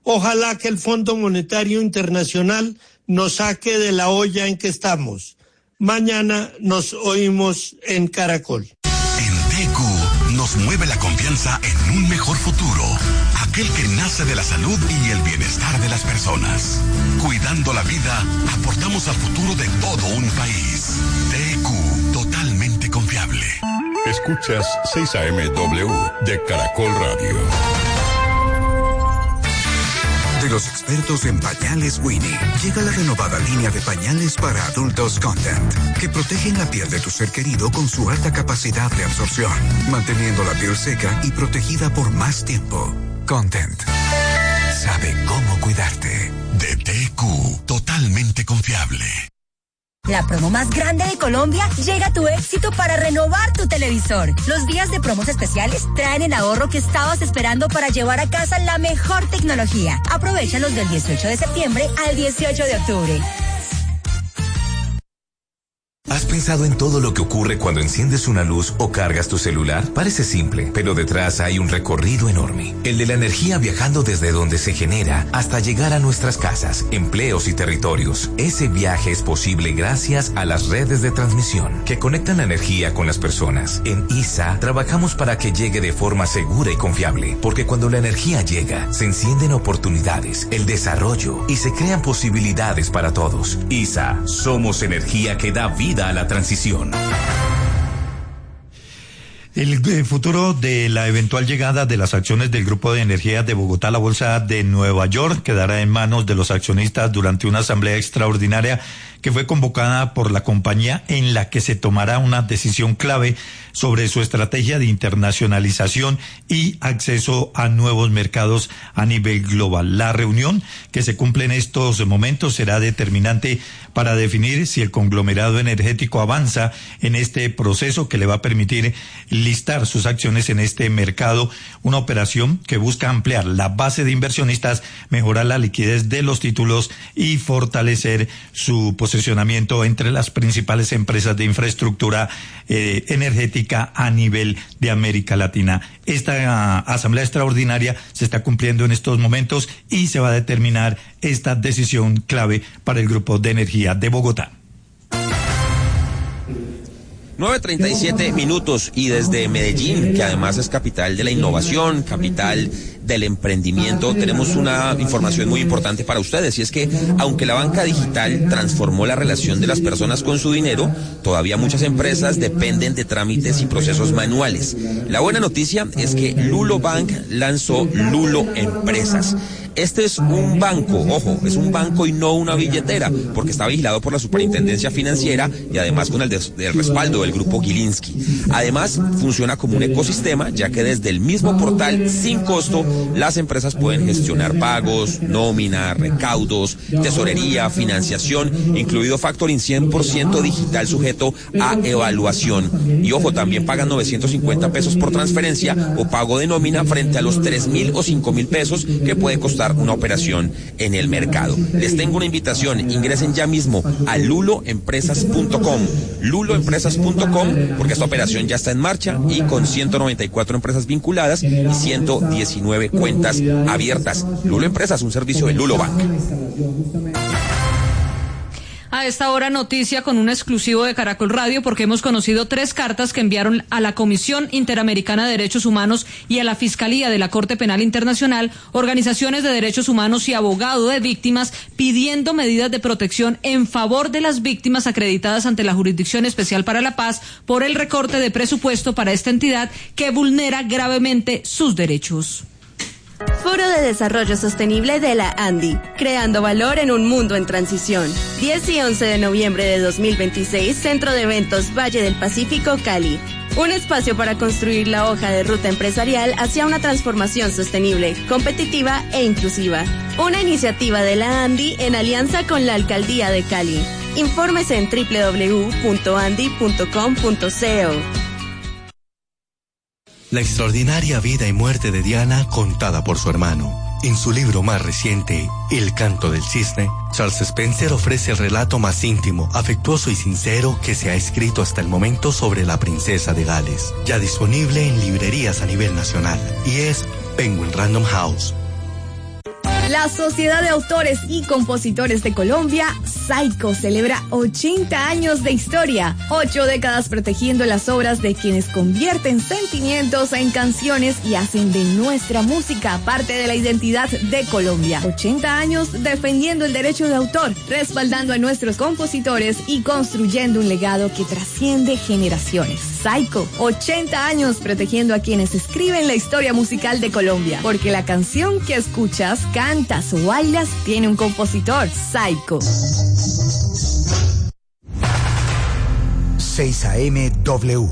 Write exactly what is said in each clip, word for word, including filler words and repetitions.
Ojalá que el Fondo Monetario Internacional nos saque de la olla en que estamos. Mañana nos oímos en Caracol. En T Q nos mueve la confianza en un mejor futuro, aquel que nace de la salud y el bienestar de las personas. Cuidando la vida, aportamos al futuro de todo un país. T Q, totalmente confiable. Escuchas seis A M W de Caracol Radio. De los expertos en pañales Winnie, llega la renovada línea de pañales para adultos Content, que protegen la piel de tu ser querido con su alta capacidad de absorción, manteniendo la piel seca y protegida por más tiempo. Content sabe cómo cuidarte. De T Q, totalmente confiable. La promo más grande de Colombia llega a tu éxito para renovar tu televisor. Los días de promos especiales traen el ahorro que estabas esperando para llevar a casa la mejor tecnología. Aprovéchalos del dieciocho de septiembre al dieciocho de octubre. ¿Has pensado en todo lo que ocurre cuando enciendes una luz o cargas tu celular? Parece simple, pero detrás hay un recorrido enorme. El de la energía viajando desde donde se genera hasta llegar a nuestras casas, empleos y territorios. Ese viaje es posible gracias a las redes de transmisión que conectan la energía con las personas. En I S A trabajamos para que llegue de forma segura y confiable, porque cuando la energía llega, se encienden oportunidades, el desarrollo y se crean posibilidades para todos. I S A, somos energía que da vida a la transición. El, el futuro de la eventual llegada de las acciones del Grupo de Energía de Bogotá a la Bolsa de Nueva York quedará en manos de los accionistas durante una asamblea extraordinaria que fue convocada por la compañía, en la que se tomará una decisión clave sobre su estrategia de internacionalización y acceso a nuevos mercados a nivel global. La reunión, que se cumple en estos momentos, será determinante para definir si el conglomerado energético avanza en este proceso que le va a permitir listar sus acciones en este mercado, una operación que busca ampliar la base de inversionistas, mejorar la liquidez de los títulos y fortalecer su posicionamiento entre las principales empresas de infraestructura eh, energética a nivel de América Latina. Esta uh, asamblea extraordinaria se está cumpliendo en estos momentos y se va a determinar esta decisión clave para el Grupo de Energía de Bogotá. nueve treinta y siete minutos, y desde Medellín, que además es capital de la innovación, capital del emprendimiento, tenemos una información muy importante para ustedes, y es que aunque la banca digital transformó la relación de las personas con su dinero, todavía muchas empresas dependen de trámites y procesos manuales. La buena noticia es que Lulo Bank lanzó Lulo Empresas. Este es un banco, ojo, es un banco y no una billetera, porque está vigilado por la Superintendencia Financiera y además con el, des, el respaldo del Grupo Gilinski. Además, funciona como un ecosistema, ya que desde el mismo portal, sin costo, las empresas pueden gestionar pagos, nómina, recaudos, tesorería, financiación, incluido factoring cien por ciento digital sujeto a evaluación. Y ojo, también pagan novecientos cincuenta pesos por transferencia o pago de nómina frente a los tres mil o cinco mil pesos que puede costar una operación en el mercado. Les tengo una invitación, ingresen ya mismo a lulo empresas punto com, lulo empresas punto com, porque esta operación ya está en marcha y con ciento noventa y cuatro empresas vinculadas y ciento diecinueve cuentas abiertas. Lulo Empresas, un servicio de Lulo Bank. A esta hora, noticia con un exclusivo de Caracol Radio, porque hemos conocido tres cartas que enviaron a la Comisión Interamericana de Derechos Humanos y a la Fiscalía de la Corte Penal Internacional, organizaciones de derechos humanos y abogados de víctimas, pidiendo medidas de protección en favor de las víctimas acreditadas ante la Jurisdicción Especial para la Paz por el recorte de presupuesto para esta entidad que vulnera gravemente sus derechos. Foro de Desarrollo Sostenible de la ANDI, creando valor en un mundo en transición. diez y once de noviembre de dos mil veintiséis, Centro de Eventos Valle del Pacífico, Cali. Un espacio para construir la hoja de ruta empresarial hacia una transformación sostenible, competitiva e inclusiva. Una iniciativa de la ANDI en alianza con la Alcaldía de Cali. Infórmese en doble u doble u doble u punto andi punto com punto co. La extraordinaria vida y muerte de Diana contada por su hermano. En su libro más reciente, El canto del cisne, Charles Spencer ofrece el relato más íntimo, afectuoso y sincero que se ha escrito hasta el momento sobre la princesa de Gales. Ya disponible en librerías a nivel nacional, y es Penguin Random House. La Sociedad de Autores y Compositores de Colombia, SAICO, celebra ochenta años de historia, ocho décadas protegiendo las obras de quienes convierten sentimientos en canciones y hacen de nuestra música parte de la identidad de Colombia. ochenta años defendiendo el derecho de autor, respaldando a nuestros compositores y construyendo un legado que trasciende generaciones. SAICO, ochenta años protegiendo a quienes escriben la historia musical de Colombia, porque la canción que escuchas, cantas o bailas tiene un compositor. SAICO. seis A M W.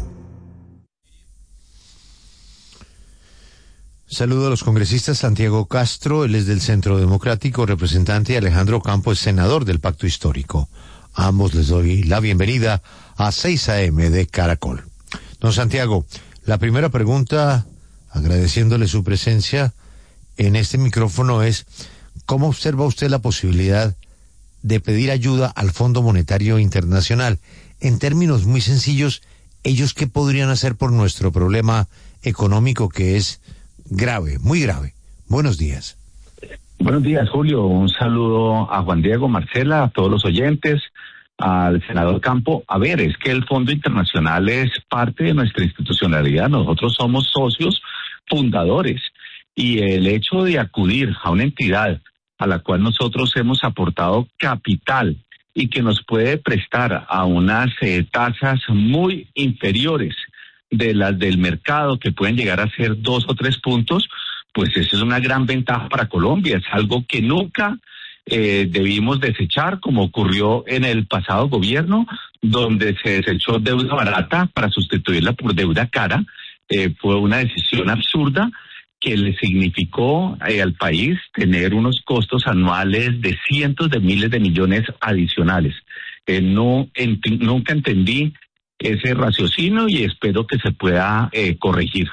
Saludo a los congresistas. Santiago Castro, él es del Centro Democrático, representante, y Alejandro Campos, senador del Pacto Histórico. A ambos les doy la bienvenida a seis A M de Caracol. Don Santiago, la primera pregunta, agradeciéndole su presencia en este micrófono, es: ¿cómo observa usted la posibilidad de pedir ayuda al Fondo Monetario Internacional? En términos muy sencillos, ¿ellos qué podrían hacer por nuestro problema económico, que es grave, muy grave? Buenos días. Buenos días, Julio. Un saludo a Juan Diego, Marcela, a todos los oyentes, al senador Campo. A ver, es que el Fondo Internacional es parte de nuestra institucionalidad. Nosotros somos socios fundadores, y el hecho de acudir a una entidad a la cual nosotros hemos aportado capital y que nos puede prestar a unas eh, tasas muy inferiores de las del mercado, que pueden llegar a ser dos o tres puntos, pues eso es una gran ventaja para Colombia. Es algo que nunca eh, debimos desechar, como ocurrió en el pasado gobierno, donde se desechó deuda barata para sustituirla por deuda cara. Eh, fue una decisión absurda que le significó eh, al país tener unos costos anuales de cientos de miles de millones adicionales. Eh, no ent- nunca entendí ese raciocinio y espero que se pueda eh, corregir.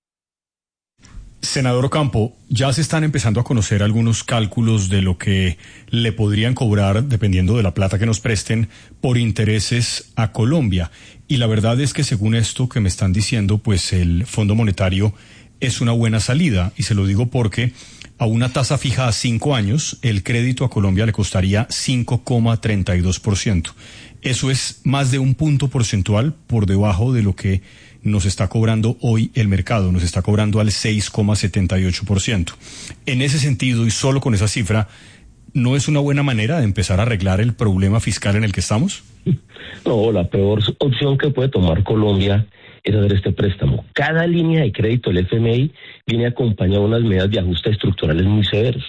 Senador Campo, ya se están empezando a conocer algunos cálculos de lo que le podrían cobrar, dependiendo de la plata que nos presten, por intereses a Colombia. Y la verdad es que, según esto que me están diciendo, pues el Fondo Monetario es una buena salida, y se lo digo porque a una tasa fija a cinco años, el crédito a Colombia le costaría cinco coma treinta y dos por ciento. Eso es más de un punto porcentual por debajo de lo que nos está cobrando hoy el mercado. Nos está cobrando al seis coma setenta y ocho por ciento. En ese sentido, y solo con esa cifra, ¿no es una buena manera de empezar a arreglar el problema fiscal en el que estamos? No, la peor opción que puede tomar Colombia es hacer este préstamo. Cada línea de crédito del F M I viene acompañada de unas medidas de ajuste estructurales muy severos.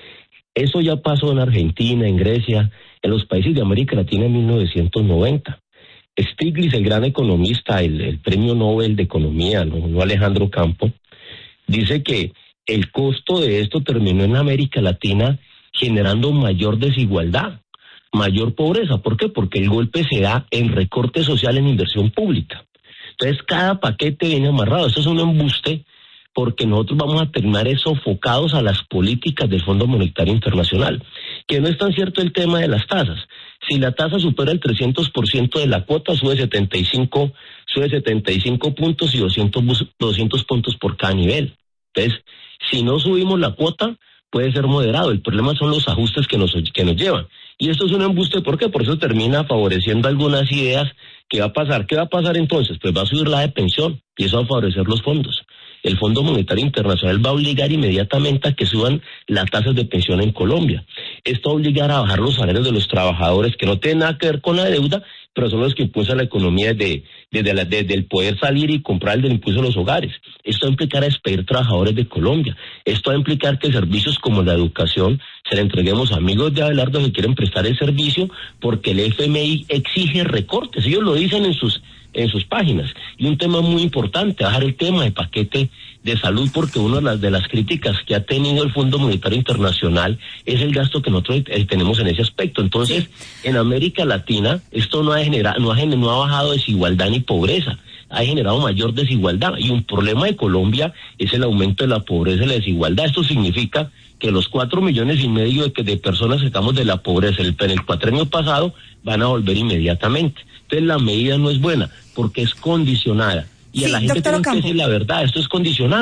Eso ya pasó en Argentina, en Grecia, en los países de América Latina en mil novecientos noventa. Stiglitz, el gran economista, el, el premio Nobel de Economía, no, no Alejandro Campo, dice que el costo de esto terminó en América Latina generando mayor desigualdad, mayor pobreza. ¿Por qué? Porque el golpe se da en recorte social, en inversión pública. Entonces cada paquete viene amarrado. Esto es un embuste, porque nosotros vamos a terminar sofocados a las políticas del Fondo Monetario Internacional. Que no es tan cierto el tema de las tasas. Si la tasa supera el trescientos por ciento de la cuota, sube setenta y cinco, sube setenta y cinco puntos y doscientos, doscientos puntos por cada nivel. Entonces, si no subimos la cuota, puede ser moderado. El problema son los ajustes que nos, que nos llevan. Y esto es un embuste, ¿por qué? Por eso termina favoreciendo algunas ideas. ¿Qué va a pasar? ¿Qué va a pasar entonces? Pues va a subir la de pensión y eso va a favorecer los fondos. El Fondo Monetario Internacional va a obligar inmediatamente a que suban las tasas de pensión en Colombia. Esto va a obligar a bajar los salarios de los trabajadores, que no tienen nada que ver con la deuda, pero son los que impulsan la economía desde de, de la, de, del poder salir y comprar el del impulso de los hogares. Esto va a implicar a despedir trabajadores de Colombia. Esto va a implicar que servicios como la educación se le entreguemos a amigos de Abelardo que quieren prestar el servicio, porque el F M I exige recortes. Ellos lo dicen en sus en sus páginas. Y un tema muy importante, bajar el tema de paquete de salud, porque una de las, de las críticas que ha tenido el Fondo Monetario Internacional es el gasto que nosotros eh, tenemos en ese aspecto. Entonces, en América Latina, esto no ha generado, no ha, no ha bajado desigualdad ni pobreza, ha generado mayor desigualdad. Y un problema de Colombia es el aumento de la pobreza y la desigualdad. Esto significa que los cuatro millones y medio de, que, de personas que estamos de la pobreza en el, el cuatrenio pasado van a volver inmediatamente. Entonces la medida no es buena porque es condicionada. Y sí, a la gente tiene que decir la verdad, esto es condicionado.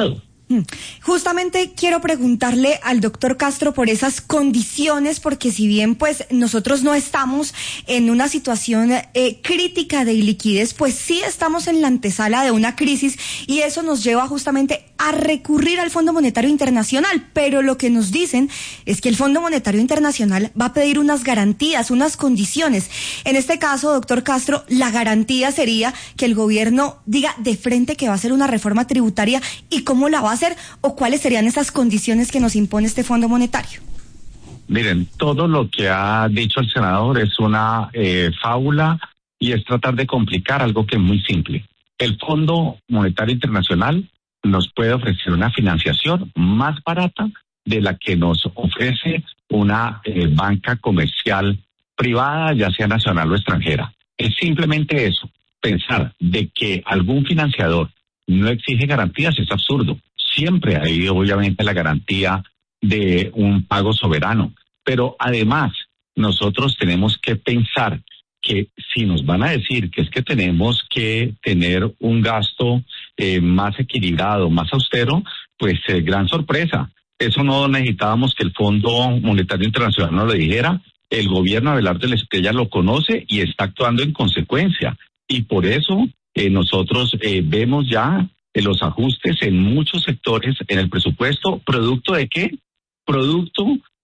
Justamente quiero preguntarle al doctor Castro por esas condiciones, porque si bien pues nosotros no estamos en una situación eh, crítica de iliquidez, pues sí estamos en la antesala de una crisis y eso nos lleva justamente a recurrir al Fondo Monetario Internacional, pero lo que nos dicen es que el Fondo Monetario Internacional va a pedir unas garantías, unas condiciones. En este caso, doctor Castro, la garantía sería que el gobierno diga de frente que va a hacer una reforma tributaria y cómo la va a hacer, o cuáles serían esas condiciones que nos impone este Fondo Monetario. Miren, todo lo que ha dicho el senador es una eh, fábula y es tratar de complicar algo que es muy simple. El Fondo Monetario Internacional nos puede ofrecer una financiación más barata de la que nos ofrece una eh, banca comercial privada, ya sea nacional o extranjera. Es simplemente eso. Pensar de que algún financiador no exige garantías es absurdo. Siempre hay obviamente la garantía de un pago soberano, pero además nosotros tenemos que pensar que si nos van a decir que es que tenemos que tener un gasto eh, más equilibrado, más austero, pues eh, gran sorpresa. Eso no necesitábamos que el Fondo Monetario Internacional nos lo dijera. El gobierno de Abelardo de la Espriella lo conoce y está actuando en consecuencia. Y por eso eh, nosotros eh, vemos ya eh, los ajustes en muchos sectores en el presupuesto. ¿Producto de qué? Producto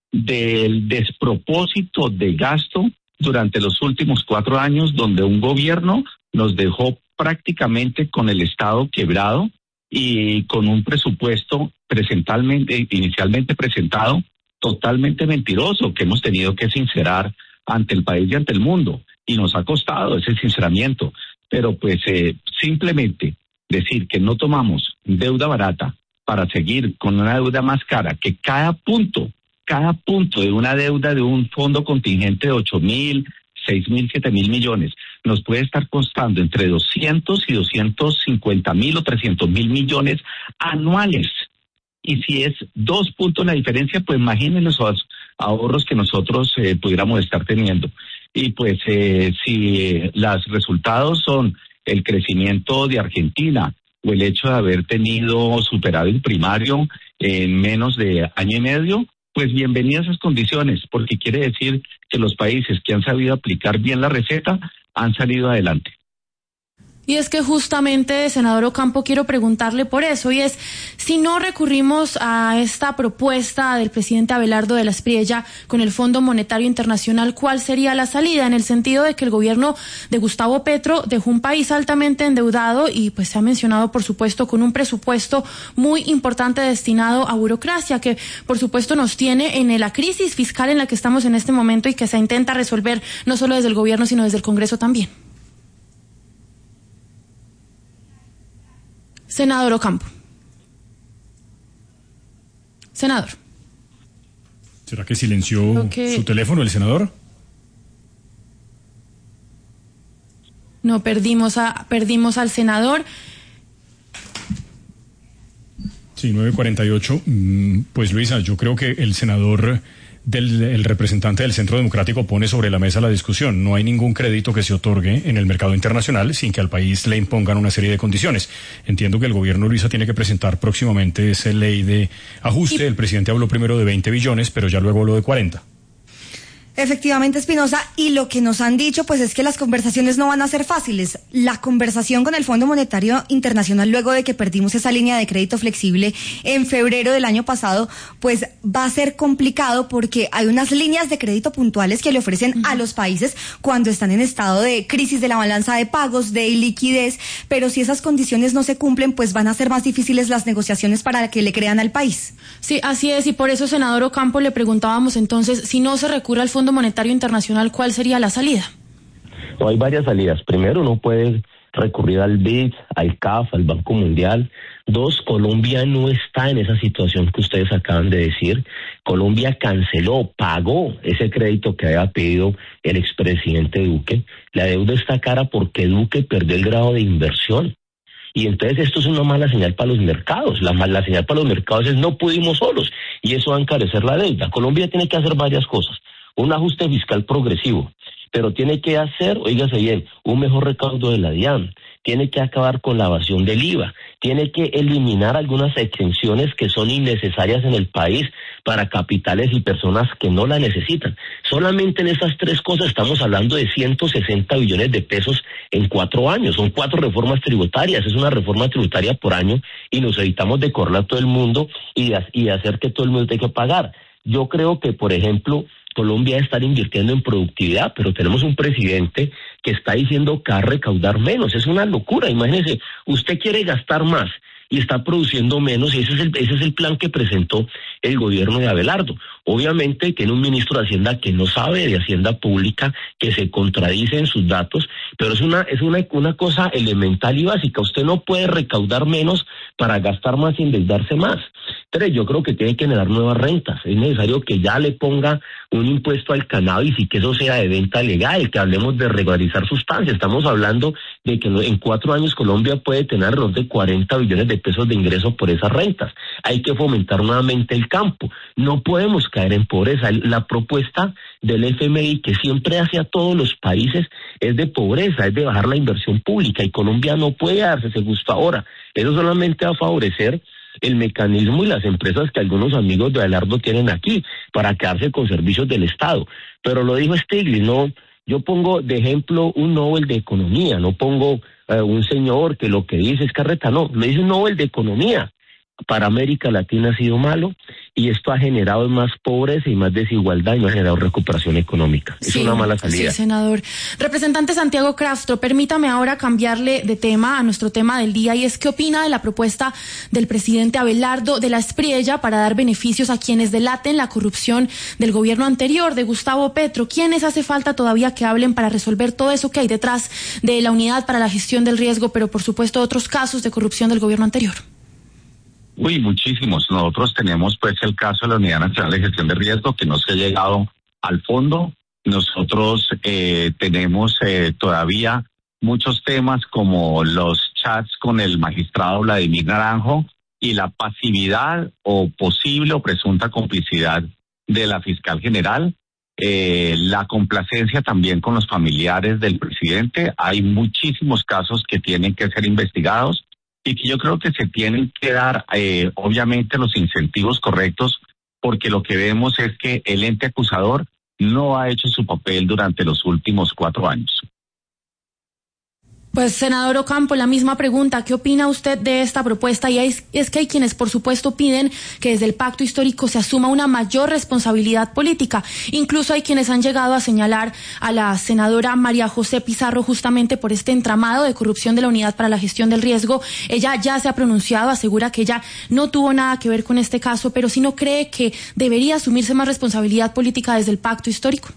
del despropósito de gasto durante los últimos cuatro años, donde un gobierno nos dejó prácticamente con el Estado quebrado y con un presupuesto presentalmente, inicialmente presentado totalmente mentiroso, que hemos tenido que sincerar ante el país y ante el mundo, y nos ha costado ese sinceramiento. Pero pues eh, simplemente decir que no tomamos deuda barata para seguir con una deuda más cara, que cada punto, cada punto de una deuda de un fondo contingente de ocho mil, seis mil, siete mil millones, nos puede estar costando entre doscientos y doscientos cincuenta mil o trescientos mil millones anuales. Y si es dos puntos la diferencia, pues imaginen los ahorros que nosotros eh, pudiéramos estar teniendo. Y pues eh, si los resultados son el crecimiento de Argentina o el hecho de haber tenido superado el primario en menos de año y medio, pues bienvenidas a esas condiciones, porque quiere decir que los países que han sabido aplicar bien la receta han salido adelante. Y es que justamente, senador Ocampo, quiero preguntarle por eso, y es, si no recurrimos a esta propuesta del presidente Abelardo de la Espriella con el Fondo Monetario Internacional, ¿cuál sería la salida? En el sentido de que el gobierno de Gustavo Petro dejó un país altamente endeudado y pues se ha mencionado, por supuesto, con un presupuesto muy importante destinado a burocracia, que por supuesto nos tiene en la crisis fiscal en la que estamos en este momento y que se intenta resolver no solo desde el gobierno, sino desde el Congreso también. Senador Ocampo. Senador. ¿Será que silenció que... su teléfono el senador? No, perdimos a perdimos al senador. Sí, nueve cuarenta y ocho. Pues Luisa, yo creo que el senador del el representante del Centro Democrático pone sobre la mesa la discusión. No hay ningún crédito que se otorgue en el mercado internacional sin que al país le impongan una serie de condiciones. Entiendo que el gobierno, Luisa, tiene que presentar próximamente esa ley de ajuste. Y... el presidente habló primero de veinte billones, pero ya luego habló de cuarenta. Efectivamente, Espinosa, y lo que nos han dicho pues es que las conversaciones no van a ser fáciles. La conversación con el Fondo Monetario Internacional, luego de que perdimos esa línea de crédito flexible en febrero del año pasado, pues va a ser complicado porque hay unas líneas de crédito puntuales que le ofrecen uh-huh. a los países cuando están en estado de crisis de la balanza de pagos, de iliquidez, pero si esas condiciones no se cumplen, pues van a ser más difíciles las negociaciones para que le crean al país. Sí, así es, y por eso, senador Ocampo, le preguntábamos entonces, si no se recurre al Fondo Monetario Internacional, ¿cuál sería la salida? No, hay varias salidas. Primero, uno puede recurrir al B I D, al C A F, al Banco Mundial. Dos, Colombia no está en esa situación que ustedes acaban de decir. Colombia canceló, pagó ese crédito que había pedido el expresidente Duque. La deuda está cara porque Duque perdió el grado de inversión. Y entonces esto es una mala señal para los mercados. La mala señal para los mercados es no pudimos solos y eso va a encarecer la deuda. Colombia tiene que hacer varias cosas. Un ajuste fiscal progresivo, pero tiene que hacer, oígase bien, un mejor recaudo de la DIAN, tiene que acabar con la evasión del I V A, tiene que eliminar algunas exenciones que son innecesarias en el país para capitales y personas que no la necesitan. Solamente en esas tres cosas estamos hablando de ciento sesenta billones de pesos en cuatro años. Son cuatro reformas tributarias, es una reforma tributaria por año y nos evitamos de correr a todo el mundo y de, y de hacer que todo el mundo tenga que pagar. Yo creo que, por ejemplo, Colombia debe estar invirtiendo en productividad, pero tenemos un presidente que está diciendo que va a recaudar menos. Es una locura. Imagínese, usted quiere gastar más y está produciendo menos, y ese es el, ese es el plan que presentó el gobierno de Abelardo. Obviamente tiene un ministro de Hacienda que no sabe de Hacienda Pública, que se contradice en sus datos, pero es una es una, una cosa elemental y básica. Usted no puede recaudar menos para gastar más y endeudarse más. Tres, yo creo que tiene que generar nuevas rentas. Es necesario que ya le ponga un impuesto al cannabis y que eso sea de venta legal, que hablemos de regularizar sustancias. Estamos hablando de que en cuatro años Colombia puede tener alrededor de cuarenta billones de pesos de ingresos por esas rentas. Hay que fomentar nuevamente el campo. No podemos caer en pobreza. La propuesta del F M I, que siempre hace a todos los países, es de pobreza, es de bajar la inversión pública, y Colombia no puede darse ese gusto ahora. Eso solamente va a favorecer el mecanismo y las empresas que algunos amigos de Abelardo tienen aquí para quedarse con servicios del Estado. Pero lo dijo Stiglitz, no, yo pongo de ejemplo un Nobel de Economía, no pongo eh, un señor que lo que dice es carreta, no, me dice un Nobel de Economía. Para América Latina ha sido malo, y esto ha generado más pobreza y más desigualdad y no ha generado recuperación económica. Es sí, una mala salida. Sí, senador. Representante Santiago Castro, permítame ahora cambiarle de tema a nuestro tema del día, y es ¿qué opina de la propuesta del presidente Abelardo de la Espriella para dar beneficios a quienes delaten la corrupción del gobierno anterior, de Gustavo Petro? ¿Quiénes hace falta todavía que hablen para resolver todo eso que hay detrás de la Unidad para la Gestión del Riesgo, pero por supuesto otros casos de corrupción del gobierno anterior? Uy, muchísimos. Nosotros tenemos pues el caso de la Unidad Nacional de Gestión de Riesgo, que no se ha llegado al fondo. Nosotros eh, tenemos eh, todavía muchos temas como los chats con el magistrado Vladimir Naranjo y la pasividad o posible o presunta complicidad de la fiscal general. Eh, la complacencia también con los familiares del presidente. Hay muchísimos casos que tienen que ser investigados, y que yo creo que se tienen que dar, eh, obviamente, los incentivos correctos, porque lo que vemos es que el ente acusador no ha hecho su papel durante los últimos cuatro años. Pues, senador Ocampo, la misma pregunta. ¿Qué opina usted de esta propuesta? Y es, es que hay quienes, por supuesto, piden que desde el pacto histórico se asuma una mayor responsabilidad política. Incluso hay quienes han llegado a señalar a la senadora María José Pizarro justamente por este entramado de corrupción de la Unidad para la Gestión del Riesgo. Ella ya se ha pronunciado, asegura que ella no tuvo nada que ver con este caso, pero si no cree que debería asumirse más responsabilidad política desde el pacto histórico.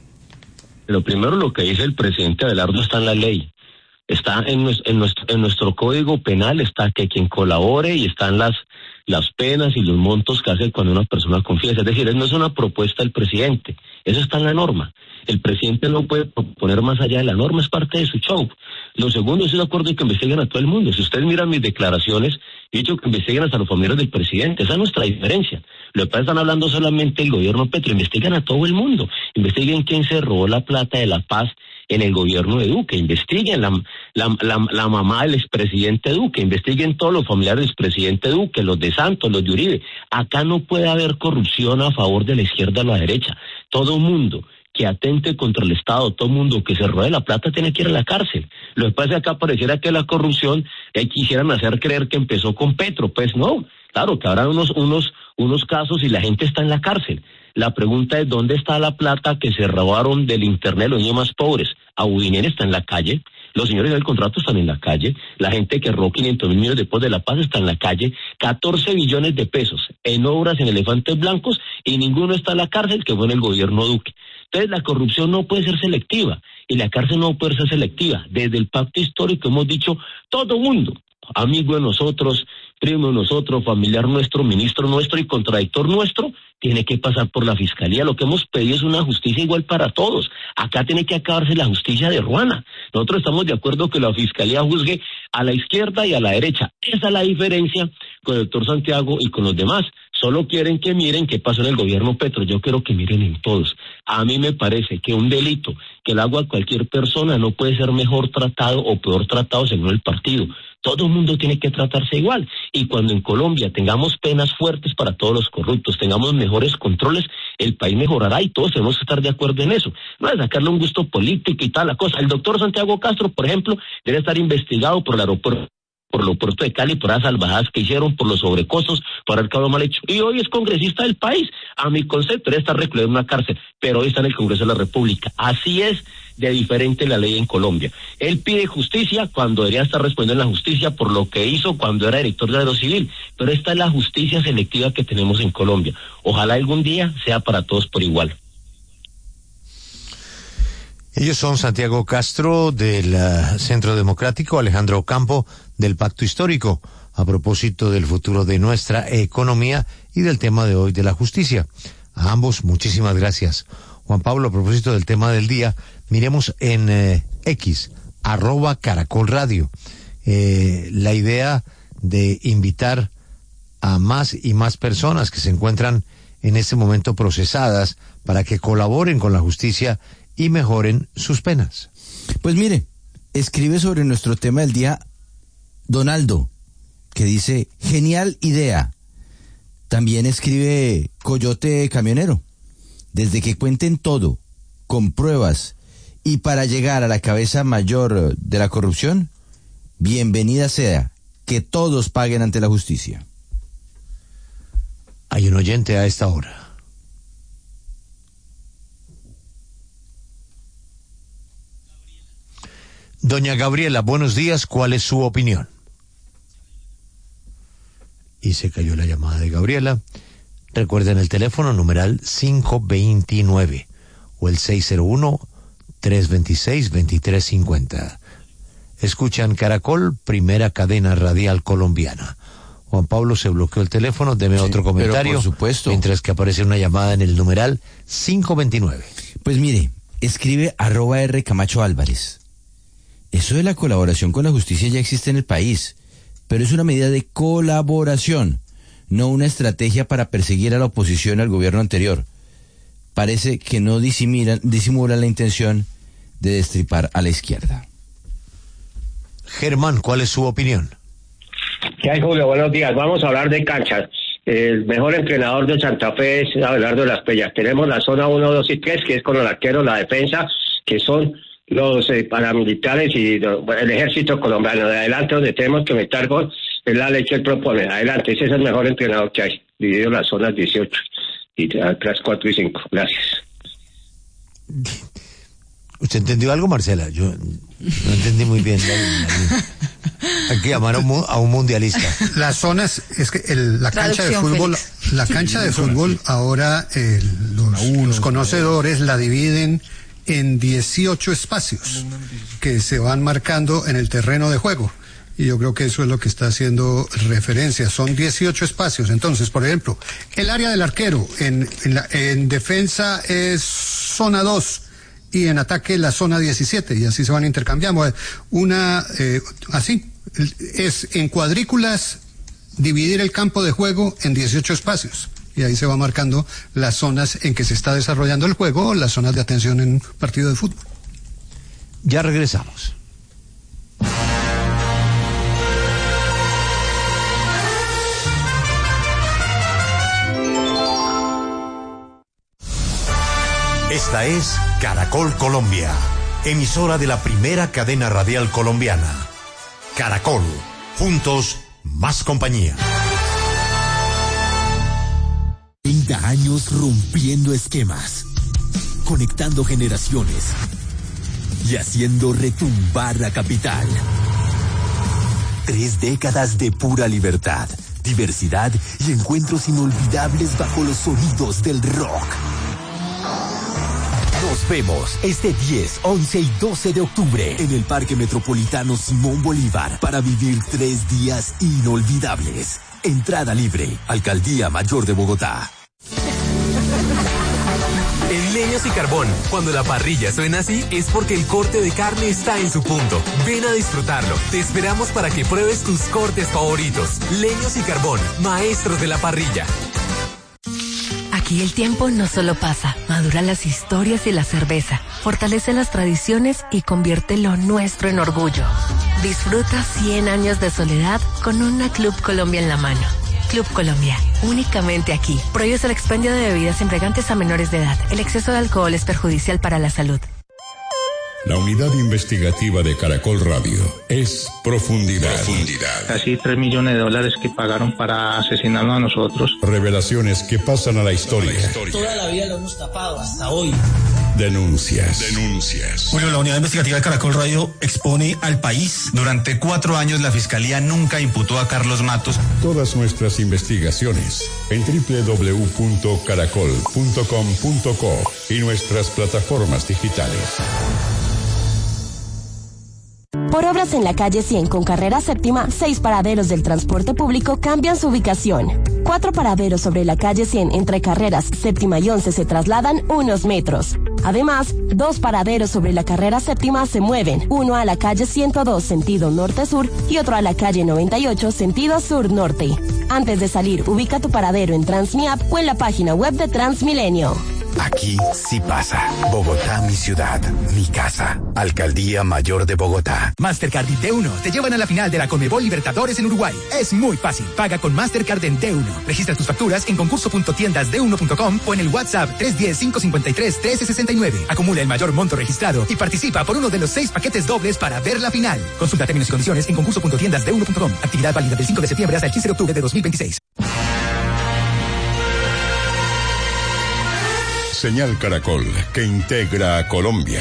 Lo primero, lo que dice el presidente Abelardo está en la ley. Está en nuestro, en nuestro en nuestro código penal, está que quien colabore, y están las las penas y los montos que hace cuando una persona confiesa. Es decir, no es una propuesta del presidente, eso está en la norma. El presidente no puede proponer más allá de la norma, es parte de su show. Lo segundo, estoy de acuerdo en que investiguen a todo el mundo. Si ustedes miran mis declaraciones, he dicho que investiguen hasta los familiares del presidente. Esa es nuestra diferencia. Lo que pasa es que están hablando solamente del gobierno Petro. Investiguen a todo el mundo. Investiguen quién se robó la plata de la paz en el gobierno de Duque. Investiguen la, la, la, la mamá del expresidente Duque. Investiguen todos los familiares del expresidente Duque, los de Santos, los de Uribe. Acá no puede haber corrupción a favor de la izquierda o la derecha. Todo mundo que atente contra el Estado, todo mundo que se robe la plata tiene que ir a la cárcel. Lo que pasa es que acá pareciera que la corrupción eh, quisieran hacer creer que empezó con Petro. Pues no, claro que habrá unos, unos, unos casos y la gente está en la cárcel. La pregunta es, ¿dónde está la plata que se robaron del internet los niños más pobres? Abudinen está en la calle, los señores del contrato están en la calle, la gente que robó quinientos mil millones después de la paz está en la calle, catorce billones de pesos en obras en elefantes blancos, y ninguno está en la cárcel, que fue en el gobierno Duque. Entonces la corrupción no puede ser selectiva, y la cárcel no puede ser selectiva. Desde el pacto histórico hemos dicho, todo mundo, amigo de nosotros, primo de nosotros, familiar nuestro, ministro nuestro y contradictor nuestro, tiene que pasar por la fiscalía. Lo que hemos pedido es una justicia igual para todos. Acá tiene que acabarse la justicia de Ruana. Nosotros estamos de acuerdo que la fiscalía juzgue a la izquierda y a la derecha. Esa es la diferencia con el doctor Santiago y con los demás. Solo quieren que miren qué pasó en el gobierno Petro. Yo quiero que miren en todos. A mí me parece que un delito que le hago a cualquier persona no puede ser mejor tratado o peor tratado según el partido. Todo el mundo tiene que tratarse igual. Y cuando en Colombia tengamos penas fuertes para todos los corruptos, tengamos mejores controles, el país mejorará y todos tenemos que estar de acuerdo en eso. No es sacarle un gusto político y tal la cosa. El doctor Santiago Castro, por ejemplo, debe estar investigado por el aeropuerto. por el aeropuerto de Cali, por las salvajadas que hicieron, por los sobrecostos, por haber quedado mal hecho. Y hoy es congresista del país. A mi concepto, debe estar recluido en una cárcel, pero hoy está en el Congreso de la República. Así es de diferente la ley en Colombia. Él pide justicia cuando debería estar respondiendo en la justicia por lo que hizo cuando era director de Aero Civil, pero esta es la justicia selectiva que tenemos en Colombia. Ojalá algún día sea para todos por igual. Ellos son Santiago Castro del uh, Centro Democrático, Alejandro Campo del Pacto Histórico, a propósito del futuro de nuestra economía y del tema de hoy de la justicia. A ambos, muchísimas gracias. Juan Pablo, a propósito del tema del día, miremos en eh, X, arroba Caracol Radio, eh, la idea de invitar a más y más personas que se encuentran en este momento procesadas para que colaboren con la justicia y mejoren sus penas. Pues mire, escribe sobre nuestro tema del día Donaldo, que dice, genial idea. También escribe Coyote Camionero, desde que cuenten todo, con pruebas, y para llegar a la cabeza mayor de la corrupción, bienvenida sea, que todos paguen ante la justicia. Hay un oyente a esta hora. Doña Gabriela, buenos días, ¿cuál es su opinión? Y se cayó la llamada de Gabriela. Recuerden el teléfono numeral cinco veintinueve o el seis cero uno, tres dos seis, dos tres cinco cero. Escuchan Caracol, primera cadena radial colombiana. Juan Pablo, se bloqueó el teléfono, deme sí, otro comentario. Pero por supuesto. Mientras que aparece una llamada en el numeral cinco veintinueve. Pues mire, escribe arroba R Camacho Álvarez. Eso de la colaboración con la justicia ya existe en el país, pero es una medida de colaboración, no una estrategia para perseguir a la oposición al gobierno anterior. Parece que no disimulan, disimulan la intención de destripar a la izquierda. Germán, ¿cuál es su opinión? ¿Qué hay, Julio? Buenos días. Vamos a hablar de canchas. El mejor entrenador de Santa Fe es Abelardo de las Pellas. Tenemos la zona uno, dos y tres, que es con el arquero, la defensa, que son los eh, paramilitares y lo, el ejército colombiano. De adelante, donde tenemos que meter gol, es la ley que él propone. Adelante, ese es el mejor entrenador que hay. Dividido las zonas dieciocho, y atrás cuatro y cinco. Gracias. ¿Usted entendió algo, Marcela? Yo no entendí muy bien. Hay que llamar a un, a un mundialista. Las zonas, es que el, la cancha de fútbol, Félix. la cancha de fútbol, ahora eh, los, los conocedores la dividen en dieciocho espacios que se van marcando en el terreno de juego. Y yo creo que eso es lo que está haciendo referencia. Son dieciocho espacios. Entonces, por ejemplo, el área del arquero en, en, la, en defensa es zona dos y en ataque la zona diecisiete. Y así se van intercambiando. Una, eh, así, es en cuadrículas dividir el campo de juego en dieciocho espacios. Y ahí se va marcando las zonas en que se está desarrollando el juego o las zonas de atención en un partido de fútbol. Ya regresamos. Esta es Caracol Colombia, emisora de la primera cadena radial colombiana. Caracol, juntos, más compañía. treinta años rompiendo esquemas, conectando generaciones y haciendo retumbar la capital. Tres décadas de pura libertad, diversidad y encuentros inolvidables bajo los sonidos del rock. Nos vemos este diez, once y doce de octubre en el Parque Metropolitano Simón Bolívar para vivir tres días inolvidables. Entrada libre, Alcaldía Mayor de Bogotá. En Leños y Carbón, cuando la parrilla suena así, es porque el corte de carne está en su punto. Ven a disfrutarlo. Te esperamos para que pruebes tus cortes favoritos. Leños y Carbón, maestros de la parrilla. Aquí el tiempo no solo pasa, madura las historias y la cerveza, fortalece las tradiciones y convierte lo nuestro en orgullo. Disfruta cien años de soledad con una Club Colombia en la mano. Club Colombia, únicamente aquí. Prohíbe el expendio de bebidas embriagantes a menores de edad. El exceso de alcohol es perjudicial para la salud. La unidad investigativa de Caracol Radio es Profundidad. Profundidad. Casi tres millones de dólares que pagaron para asesinarnos a nosotros. Revelaciones que pasan a la historia. Toda la vida lo hemos tapado, hasta hoy. Denuncias. Denuncias. Bueno, la unidad investigativa de Caracol Radio expone al país. Durante cuatro años la Fiscalía nunca imputó a Carlos Matos. Todas nuestras investigaciones en doble u doble u doble u punto caracol punto com punto co y nuestras plataformas digitales. Por obras en la calle cien con carrera séptima, seis paraderos del transporte público cambian su ubicación. Cuatro paraderos sobre la calle cien entre carreras séptima y once se trasladan unos metros. Además, dos paraderos sobre la carrera séptima se mueven, uno a la calle ciento dos sentido norte-sur y otro a la calle noventa y ocho sentido sur-norte. Antes de salir, ubica tu paradero en Transmiap o en la página web de Transmilenio. Aquí sí pasa. Bogotá, mi ciudad, mi casa. Alcaldía Mayor de Bogotá. Mastercard y D uno te llevan a la final de la Conmebol Libertadores en Uruguay. Es muy fácil. Paga con Mastercard en D uno. Registra tus facturas en concurso punto tiendas d uno punto com o en el WhatsApp tres uno cero, cinco cinco tres, uno tres seis nueve. Acumula el mayor monto registrado y participa por uno de los seis paquetes dobles para ver la final. Consulta términos y condiciones en concurso punto tiendas d uno punto com. Actividad válida del cinco de septiembre hasta el quince de octubre de dos mil veintiséis. Señal Caracol, que integra a Colombia.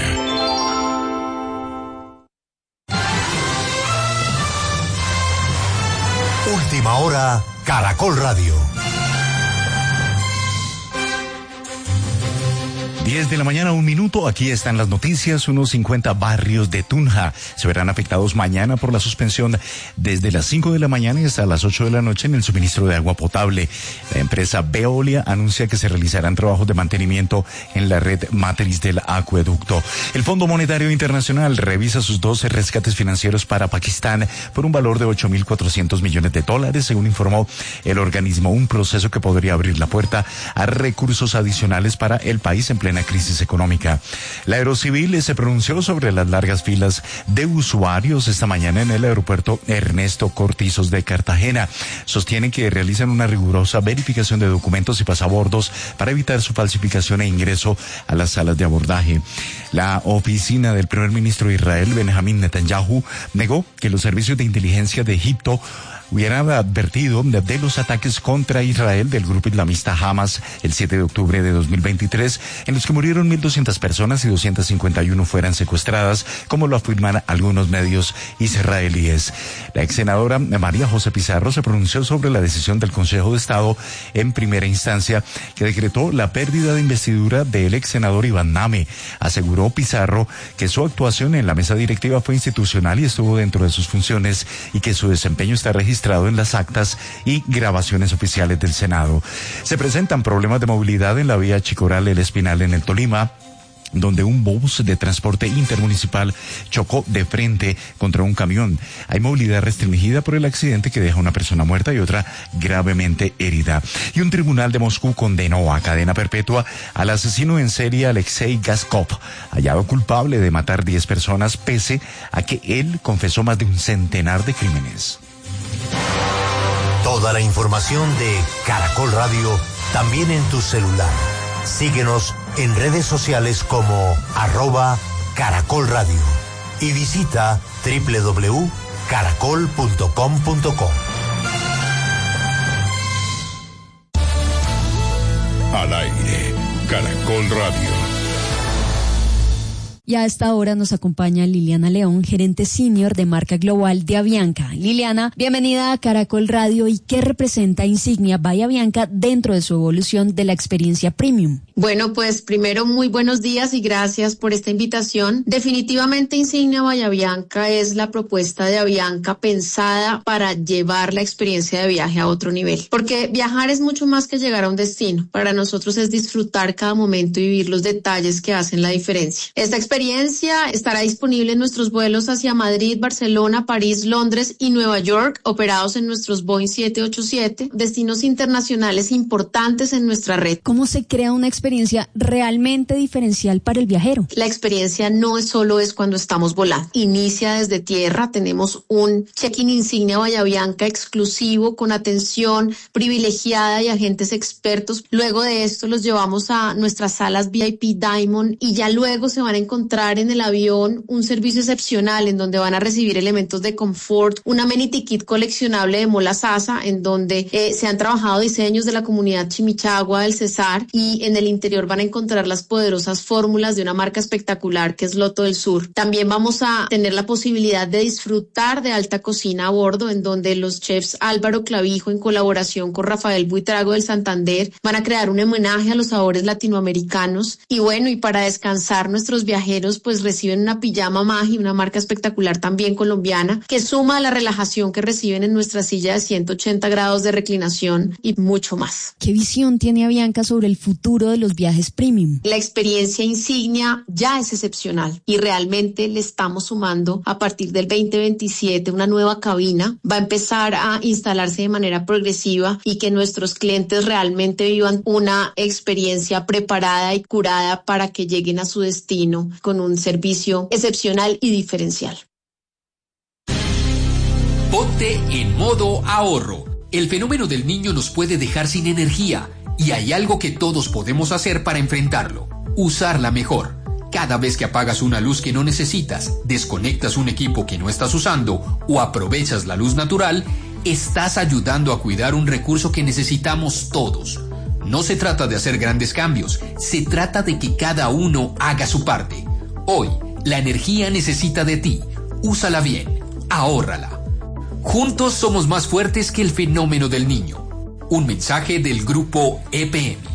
Última hora, Caracol Radio. diez de la mañana, un minuto. Aquí están las noticias. Unos cincuenta barrios de Tunja se verán afectados mañana por la suspensión desde las cinco de la mañana y hasta las ocho de la noche en el suministro de agua potable. La empresa Veolia anuncia que se realizarán trabajos de mantenimiento en la red matriz del acueducto. El Fondo Monetario Internacional revisa sus doce rescates financieros para Pakistán por un valor de ocho mil cuatrocientos millones de dólares, según informó el organismo. Un proceso que podría abrir la puerta a recursos adicionales para el país en plena crisis económica. La Aerocivil se pronunció sobre las largas filas de usuarios esta mañana en el aeropuerto Ernesto Cortizos de Cartagena. Sostienen que realizan una rigurosa verificación de documentos y pasabordos para evitar su falsificación e ingreso a las salas de abordaje. La oficina del primer ministro de Israel, Benjamín Netanyahu, negó que los servicios de inteligencia de Egipto hubieran advertido de los ataques contra Israel del grupo islamista Hamas el siete de octubre de dos mil veintitrés, en los que murieron mil doscientas personas y doscientas cincuenta y uno fueran secuestradas, como lo afirman algunos medios israelíes. La ex senadora María José Pizarro se pronunció sobre la decisión del Consejo de Estado en primera instancia que decretó la pérdida de investidura del ex senador Iván Name. Aseguró Pizarro que su actuación en la mesa directiva fue institucional y estuvo dentro de sus funciones y que su desempeño está registrado en las actas y grabaciones oficiales del Senado. Se presentan problemas de movilidad en la vía Chicoral El Espinal en el Tolima, donde un bus de transporte intermunicipal chocó de frente contra un camión. Hay movilidad restringida por el accidente que deja una persona muerta y otra gravemente herida. Y un tribunal de Moscú condenó a cadena perpetua al asesino en serie Alexei Gaskov, hallado culpable de matar diez personas pese a que él confesó más de un centenar de crímenes. Toda la información de Caracol Radio también en tu celular. Síguenos en redes sociales como arroba Caracol Radio y visita doble u doble u doble u punto caracol punto com punto co. Al aire, Caracol Radio. Y a esta hora nos acompaña Liliana León, gerente senior de marca global de Avianca. Liliana, bienvenida a Caracol Radio. ¿Y qué representa Insignia by Avianca dentro de su evolución de la experiencia premium? Bueno, pues primero muy buenos días y gracias por esta invitación. Definitivamente Insignia by Avianca es la propuesta de Avianca pensada para llevar la experiencia de viaje a otro nivel. Porque viajar es mucho más que llegar a un destino. Para nosotros es disfrutar cada momento y vivir los detalles que hacen la diferencia. Esta experiencia experiencia estará disponible en nuestros vuelos hacia Madrid, Barcelona, París, Londres y Nueva York, operados en nuestros Boeing siete ochenta y siete, destinos internacionales importantes en nuestra red. ¿Cómo se crea una experiencia realmente diferencial para el viajero? La experiencia no es solo es cuando estamos volando. Inicia desde tierra, tenemos un check-in insignia Bahía Bianca exclusivo con atención privilegiada y agentes expertos. Luego de esto los llevamos a nuestras salas V I P Diamond y ya luego se van a encontrar en el avión un servicio excepcional en donde van a recibir elementos de confort, un amenity kit coleccionable de Mola Sasa en donde eh, se han trabajado diseños de la comunidad Chimichagua del Cesar y en el interior van a encontrar las poderosas fórmulas de una marca espectacular que es Loto del Sur. También vamos a tener la posibilidad de disfrutar de alta cocina a bordo en donde los chefs Álvaro Clavijo en colaboración con Rafael Buitrago del Santander van a crear un homenaje a los sabores latinoamericanos y bueno, y para descansar nuestros viajeros pues reciben una pijama Magi, una marca espectacular también colombiana que suma a la relajación que reciben en nuestra silla de ciento ochenta grados de reclinación y mucho más. ¿Qué visión tiene Avianca sobre el futuro de los viajes premium? La experiencia insignia ya es excepcional y realmente le estamos sumando a partir del veinte veintisiete una nueva cabina. Va a empezar a instalarse de manera progresiva y que nuestros clientes realmente vivan una experiencia preparada y curada para que lleguen a su destino con un servicio excepcional y diferencial. Ponte en modo ahorro. El fenómeno del niño nos puede dejar sin energía y hay algo que todos podemos hacer para enfrentarlo: usarla mejor. Cada vez que apagas una luz que no necesitas, desconectas un equipo que no estás usando o aprovechas la luz natural, estás ayudando a cuidar un recurso que necesitamos todos. No se trata de hacer grandes cambios, se trata de que cada uno haga su parte. Hoy, la energía necesita de ti. Úsala bien, ahórrala. Juntos somos más fuertes que el fenómeno del niño. Un mensaje del grupo E P M.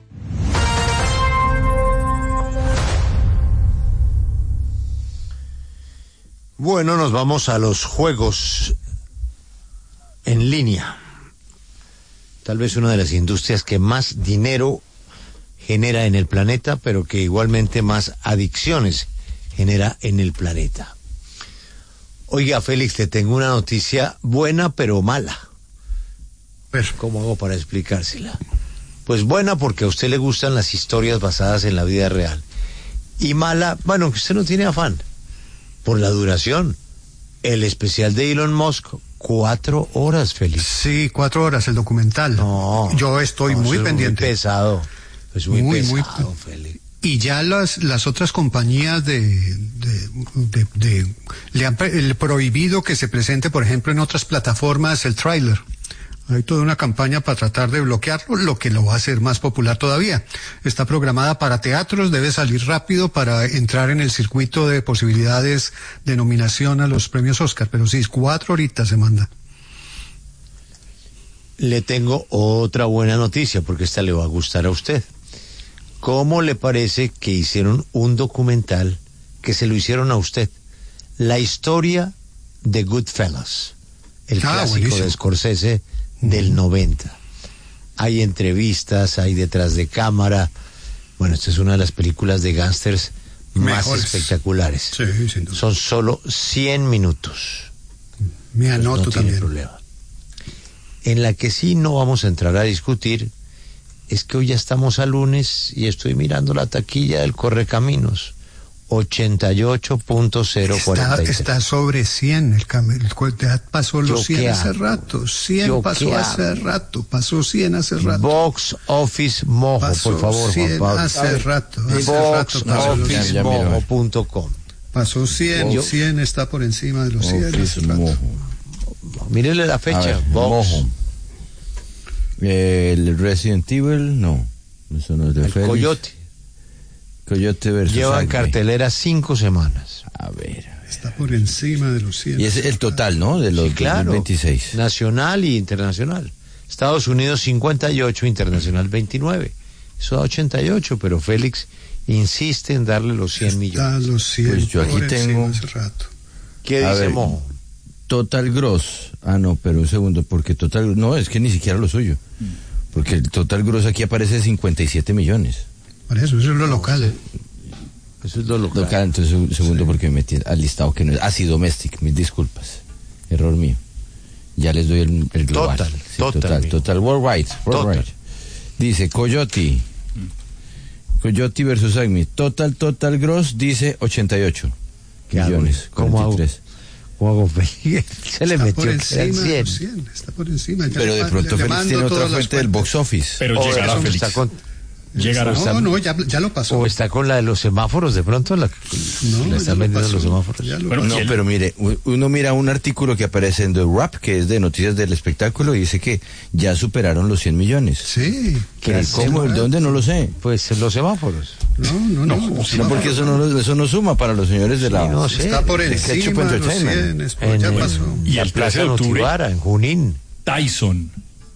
Bueno, nos vamos a los juegos en línea. Tal vez una de las industrias que más dinero genera en el planeta, pero que igualmente más adicciones genera en el planeta. Oiga, Félix, te tengo una noticia buena pero mala. Pues, ¿cómo hago para explicársela? Pues buena porque a usted le gustan las historias basadas en la vida real. Y mala, bueno, que usted no tiene afán. Por la duración. El especial de Elon Musk, cuatro horas, Félix. Sí, cuatro horas, el documental. No. Yo estoy no, muy es pendiente. Muy pesado. Es muy, muy pesado, muy... Félix. Y ya las, las otras compañías de, de, de, de le han el prohibido que se presente, por ejemplo, en otras plataformas el tráiler. Hay toda una campaña para tratar de bloquearlo, lo que lo va a hacer más popular todavía. Está programada para teatros, debe salir rápido para entrar en el circuito de posibilidades de nominación a los premios Oscar, pero sí, cuatro horitas se manda. Le tengo otra buena noticia, porque esta le va a gustar a usted. ¿Cómo le parece que hicieron un documental que se lo hicieron a usted? La historia de Goodfellas, el ah, clásico buenísimo. de Scorsese del noventa. Hay entrevistas, hay detrás de cámara. Bueno, esta es una de las películas de gángsters más Mejores. espectaculares. Sí, sin duda. Son solo cien minutos. Me anoto pues no también. Tiene problema. En la que sí no vamos a entrar a discutir es que hoy ya estamos a lunes y estoy mirando la taquilla del Correcaminos. ochenta y ocho punto cero cuarenta y tres. Está, está sobre cien, el, el ya pasó los cien hace hago? rato, cien Yo pasó hace hago? rato, pasó cien hace rato. Box Office Mojo, pasó por favor, Juan Pablo. hace rato, hace Box rato Office Mojo punto com. Pasó cien, Yo, cien está por encima de los cien hace rato. Mírele la fecha, ver, Box. Mojo. El Resident Evil, no, eso no es de el Félix. Coyote. Coyote versus Lleva en cartelera cinco semanas. A ver, a ver. Está por encima de los cien. Y es el total, ¿no? De los sí, claro, veintiséis. Nacional y internacional. Estados Unidos cincuenta y ocho, internacional veintinueve. Eso da ochenta y ocho, pero Félix insiste en darle los cien millones. Los cien pues yo aquí tengo. Hace rato. ¿Qué a dice ver, Mojo? Total Gross. Ah, no, pero un segundo, porque Total. No, es que ni siquiera lo suyo. Porque el Total Gross aquí aparece cincuenta y siete millones. Por eso, eso es lo local. ¿eh? Eso es lo local. local. Entonces, un segundo, sí. porque me metí al listado que no es. Ah, sí, domestic, mis disculpas. Error mío. Ya les doy el, el global. Total, sí, total, total, total, worldwide, worldwide. Total. Dice Coyote, Coyote versus Acme. Total, total gross dice ochenta y ocho millones. ¿Cómo hago? ¿Cómo hago? Se le está metió por encima cien. de los cien, está por encima. Ya Pero de pronto le, le Félix tiene otra fuente del box office. Pero o llegará Félix. Está con, llegará. No, no, ya, ya lo pasó. O está con la de los semáforos, de pronto la, no, la están vendiendo los semáforos. Bueno, no, pero mire, uno mira un artículo que aparece en The Wrap, que es de noticias del espectáculo, y dice que ya superaron los cien millones. Sí. ¿Qué, ¿Cómo? ¿De dónde? No lo sé. Pues en los semáforos. No, no, no. No, no porque eso no, eso no suma para los señores de la... Sí, no sé. Está por encima de los cien, en, ya pasó. Y el trece de octubre, Notibara, en Junín. Tyson.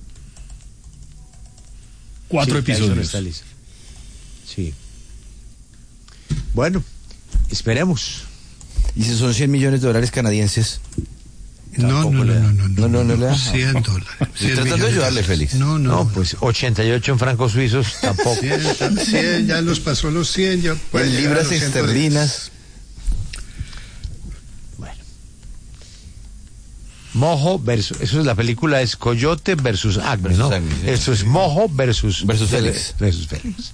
Cuatro sí, episodios. Tyson está listo. Sí. Bueno, esperemos. ¿Y si son cien millones de dólares canadienses? No, no, no, no, no, no, no, no, le da. cien dólares. Estoy tratando de ayudarle, Félix. No, no, no, no. pues ochenta y ocho en francos suizos tampoco. cien, cien, ya los pasó los cien, ya en libras esterlinas. Bueno. Mojo versus, eso es la película, es Coyote versus Acme, ¿no? Acme, sí. Eso es Mojo versus versus Félix. Versus Félix.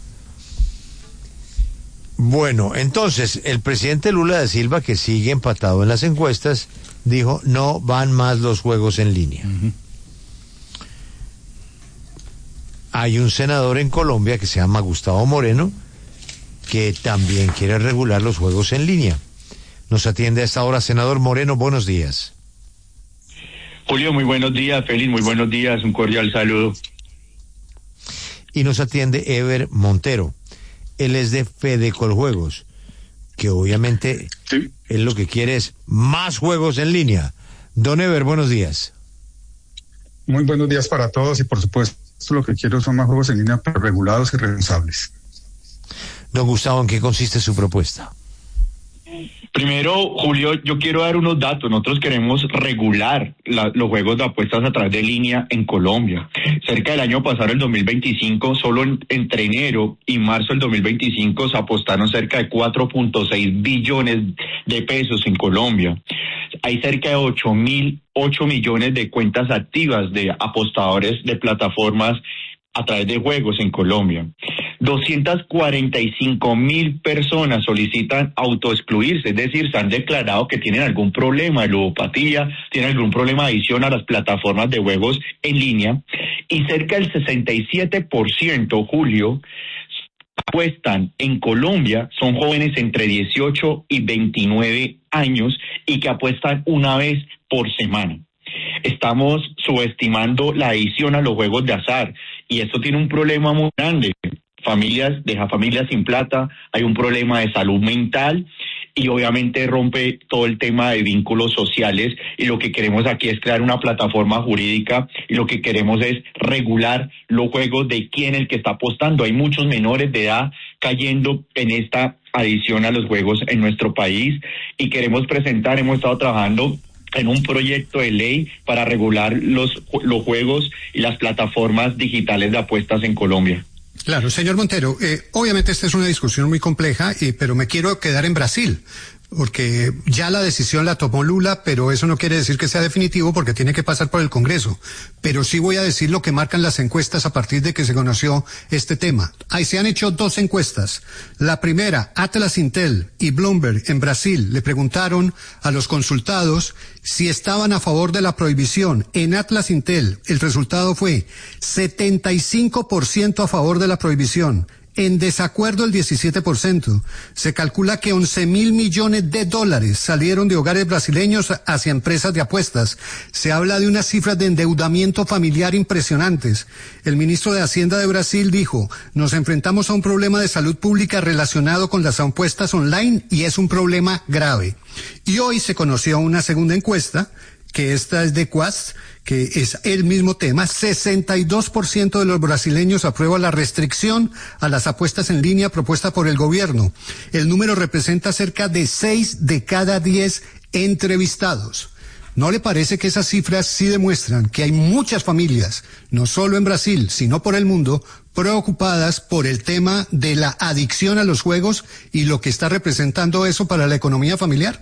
Bueno, entonces, el presidente Lula da Silva, que sigue empatado en las encuestas, dijo, no van más los juegos en línea. Uh-huh. Hay un senador en Colombia que se llama Gustavo Moreno, que también quiere regular los juegos en línea. Nos atiende a esta hora, senador Moreno, buenos días. Julio, muy buenos días. Félix, muy buenos días. Un cordial saludo. Y nos atiende Ever Montero. Él es de Fedecoljuegos, que obviamente sí. Él lo que quiere es más juegos en línea. Don Ever, buenos días. Muy buenos días para todos y por supuesto lo que quiero son más juegos en línea, pero regulados y responsables. Don Gustavo, ¿en qué consiste su propuesta? Primero, Julio, yo quiero dar unos datos. Nosotros queremos regular la, los juegos de apuestas a través de línea en Colombia. Cerca del año pasado, el dos mil veinticinco, solo en, entre enero y marzo del dos mil veinticinco se apostaron cerca de cuatro punto seis billones de pesos en Colombia. Hay cerca de ocho mil, ocho millones de cuentas activas de apostadores de plataformas a través de juegos en Colombia. doscientas cuarenta y cinco mil personas solicitan autoexcluirse, es decir, se han declarado que tienen algún problema de ludopatía, tienen algún problema de adicción a las plataformas de juegos en línea, y cerca del sesenta y siete por ciento, Julio, apuestan en Colombia, son jóvenes entre dieciocho y veintinueve años y que apuestan una vez por semana. Estamos subestimando la adicción a los juegos de azar y esto tiene un problema muy grande. Familias, deja familias sin plata, hay un problema de salud mental y obviamente rompe todo el tema de vínculos sociales, y lo que queremos aquí es crear una plataforma jurídica y lo que queremos es regular los juegos de quién es el que está apostando. Hay muchos menores de edad cayendo en esta adicción a los juegos en nuestro país y queremos presentar, hemos estado trabajando en un proyecto de ley para regular los, los juegos y las plataformas digitales de apuestas en Colombia. Claro, señor Montero, eh, obviamente esta es una discusión muy compleja, eh, pero me quiero quedar en Brasil, porque ya la decisión la tomó Lula, pero eso no quiere decir que sea definitivo porque tiene que pasar por el Congreso. Pero sí voy a decir lo que marcan las encuestas a partir de que se conoció este tema. Ahí se han hecho dos encuestas. La primera, Atlas Intel y Bloomberg en Brasil le preguntaron a los consultados si estaban a favor de la prohibición. En Atlas Intel el resultado fue setenta y cinco por ciento a favor de la prohibición. En desacuerdo el diecisiete por ciento. Se calcula que once mil millones de dólares salieron de hogares brasileños hacia empresas de apuestas. Se habla de unas cifras de endeudamiento familiar impresionantes. El ministro de Hacienda de Brasil dijo, nos enfrentamos a un problema de salud pública relacionado con las apuestas online y es un problema grave. Y hoy se conoció una segunda encuesta, que esta es de Quast, que es el mismo tema. Sesenta y dos por ciento de los brasileños aprueban la restricción a las apuestas en línea propuesta por el gobierno. El número representa cerca de seis de cada diez entrevistados. ¿No le parece que esas cifras sí demuestran que hay muchas familias, no solo en Brasil, sino por el mundo, preocupadas por el tema de la adicción a los juegos y lo que está representando eso para la economía familiar?